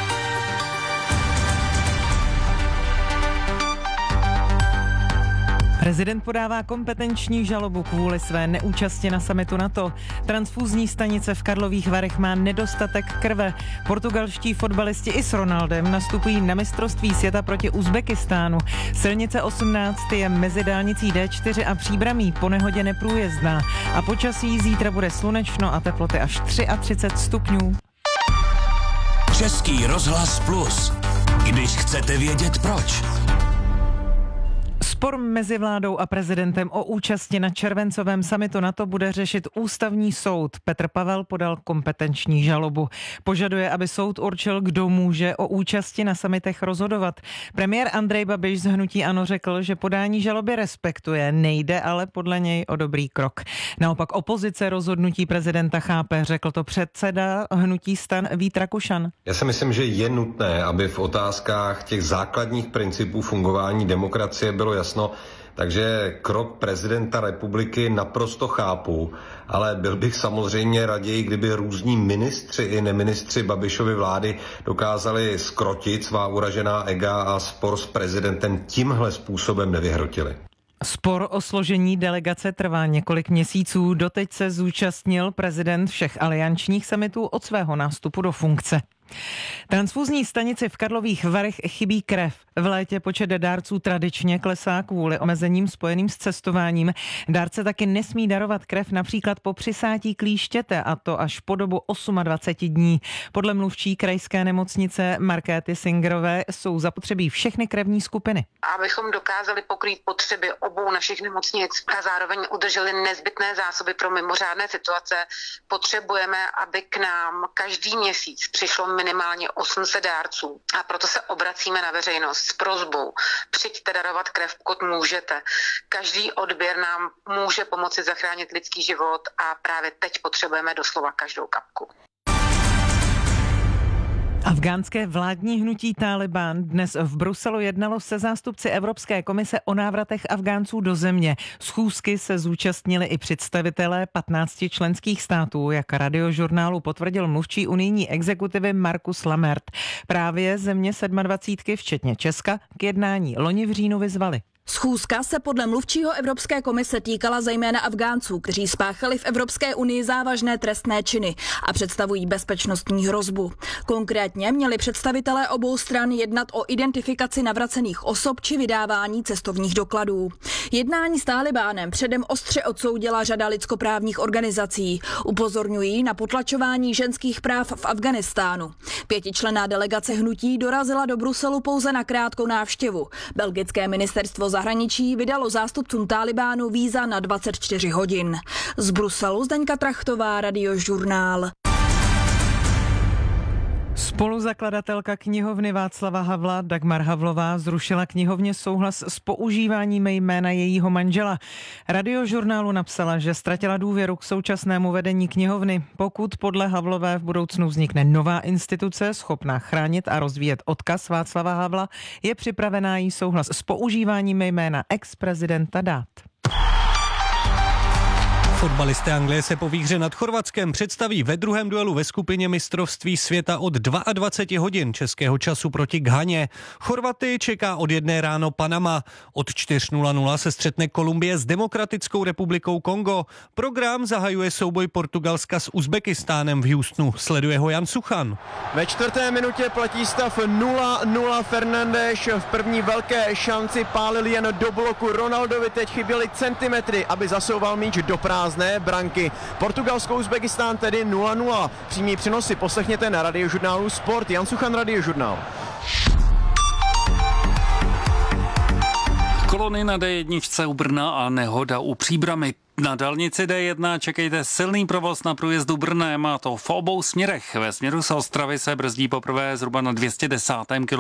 Prezident podává kompetenční žalobu kvůli své neúčasti na summitu NATO. Transfúzní stanice v Karlových Varech má nedostatek krve. Portugalští fotbalisti i s Ronaldem nastupují na mistrovství světa proti Uzbekistánu. Silnice osmnáct je mezi dálnicí D čtyři a Příbramí po nehodě neprůjezdná. A počasí zítra bude slunečno a teploty až třicet tři stupňů. Český rozhlas Plus. Když chcete vědět proč. Spor mezi vládou a prezidentem o účasti na červencovém summitu NATO bude řešit ústavní soud. Petr Pavel podal kompetenční žalobu. Požaduje, aby soud určil, kdo může o účasti na summitech rozhodovat. Premiér Andrej Babiš z hnutí ANO řekl, že podání žaloby respektuje, nejde ale podle něj o dobrý krok. Naopak opozice rozhodnutí prezidenta chápe, řekl to předseda hnutí STAN Vít Rakušan. Já si myslím, že je nutné, aby v otázkách těch základních principů fungování demokracie bylo jasno, takže krok prezidenta republiky naprosto chápu, ale byl bych samozřejmě raději, kdyby různí ministři i neministři Babišovy vlády dokázali zkrotit svá uražená ega a spor s prezidentem tímhle způsobem nevyhrotili. Spor o složení delegace trvá několik měsíců. Doteď se zúčastnil prezident všech aliančních summitů od svého nástupu do funkce. Transfúzní stanici v Karlových Varech chybí krev. V létě počet dárců tradičně klesá kvůli omezením spojeným s cestováním. Dárce taky nesmí darovat krev například po přisátí klíštěte, a to až po dobu dvacet osm dní. Podle mluvčí krajské nemocnice Markéty Singerové jsou zapotřebí všechny krevní skupiny. Abychom dokázali pokrýt potřeby obou našich nemocnic a zároveň udrželi nezbytné zásoby pro mimořádné situace, potřebujeme, aby k nám každý měsíc přišlo minimálně osm set dárců. A proto se obracíme na veřejnost s prosbou. Přijďte darovat krev, pokud můžete. Každý odběr nám může pomoci zachránit lidský život a právě teď potřebujeme doslova každou kapku. Afgánské vládní hnutí Tálibán dnes v Bruselu jednalo se zástupci Evropské komise o návratech Afgánců do země. Schůzky se zúčastnili i představitelé patnácti členských států, jak Radiožurnálu potvrdil mluvčí unijní exekutivy Markus Lamert. Právě země sedmadvacítky, včetně Česka, k jednání loni v říjnu vyzvali. Schůzka se podle mluvčího Evropské komise týkala zejména Afgánců, kteří spáchali v Evropské unii závažné trestné činy a představují bezpečnostní hrozbu. Konkrétně měli představitelé obou stran jednat o identifikaci navracených osob či vydávání cestovních dokladů. Jednání s Tálibánem předem ostře odsoudila řada lidskoprávních organizací. Upozorňují na potlačování ženských práv v Afghánistánu. Pětičlenná delegace hnutí dorazila do Bruselu pouze na krátkou návštěvu. Belgické ministerstvo zahraničí vydalo zástupcům Tálibánu víza na dvacet čtyři hodin. Z Bruselu Zdeňka Trachtová, Radiožurnál. Spoluzakladatelka knihovny Václava Havla Dagmar Havlová zrušila knihovně souhlas s používáním jména jejího manžela. Radiožurnálu napsala, že ztratila důvěru k současnému vedení knihovny. Pokud podle Havlové v budoucnu vznikne nová instituce schopná chránit a rozvíjet odkaz Václava Havla, je připravená jí souhlas s používáním jména ex-prezidenta dát. Fotbalisté Anglie se po výhře nad Chorvatskem představí ve druhém duelu ve skupině mistrovství světa od dvacet dva hodin českého času proti Ghaně. Chorvaty čeká od jedné ráno Panama. Od čtyři nula nula se střetne Kolumbie s Demokratickou republikou Kongo. Program zahajuje souboj Portugalska s Uzbekistánem v Houstonu. Sleduje ho Jan Suchan. Ve čtvrté minutě platí stav nula nula. Fernandes v první velké šanci pálil jen do bloku. Ronaldovi teď chyběly centimetry, aby zasouval míč do prázdné branky. Portugalsko-Uzbekistán tedy nula nula. Přímý přenosy poslechněte na Radiožurnálu Sport. Jan Suchan, Radiožurnál. Kolony na D jedna u Brna a nehoda u Příbrami. Na dálnici D jedna čekejte silný provoz na průjezdu Brnem, a to v obou směrech. Ve směru z Ostravy se brzdí poprvé zhruba na dvě stě desátém kilometru.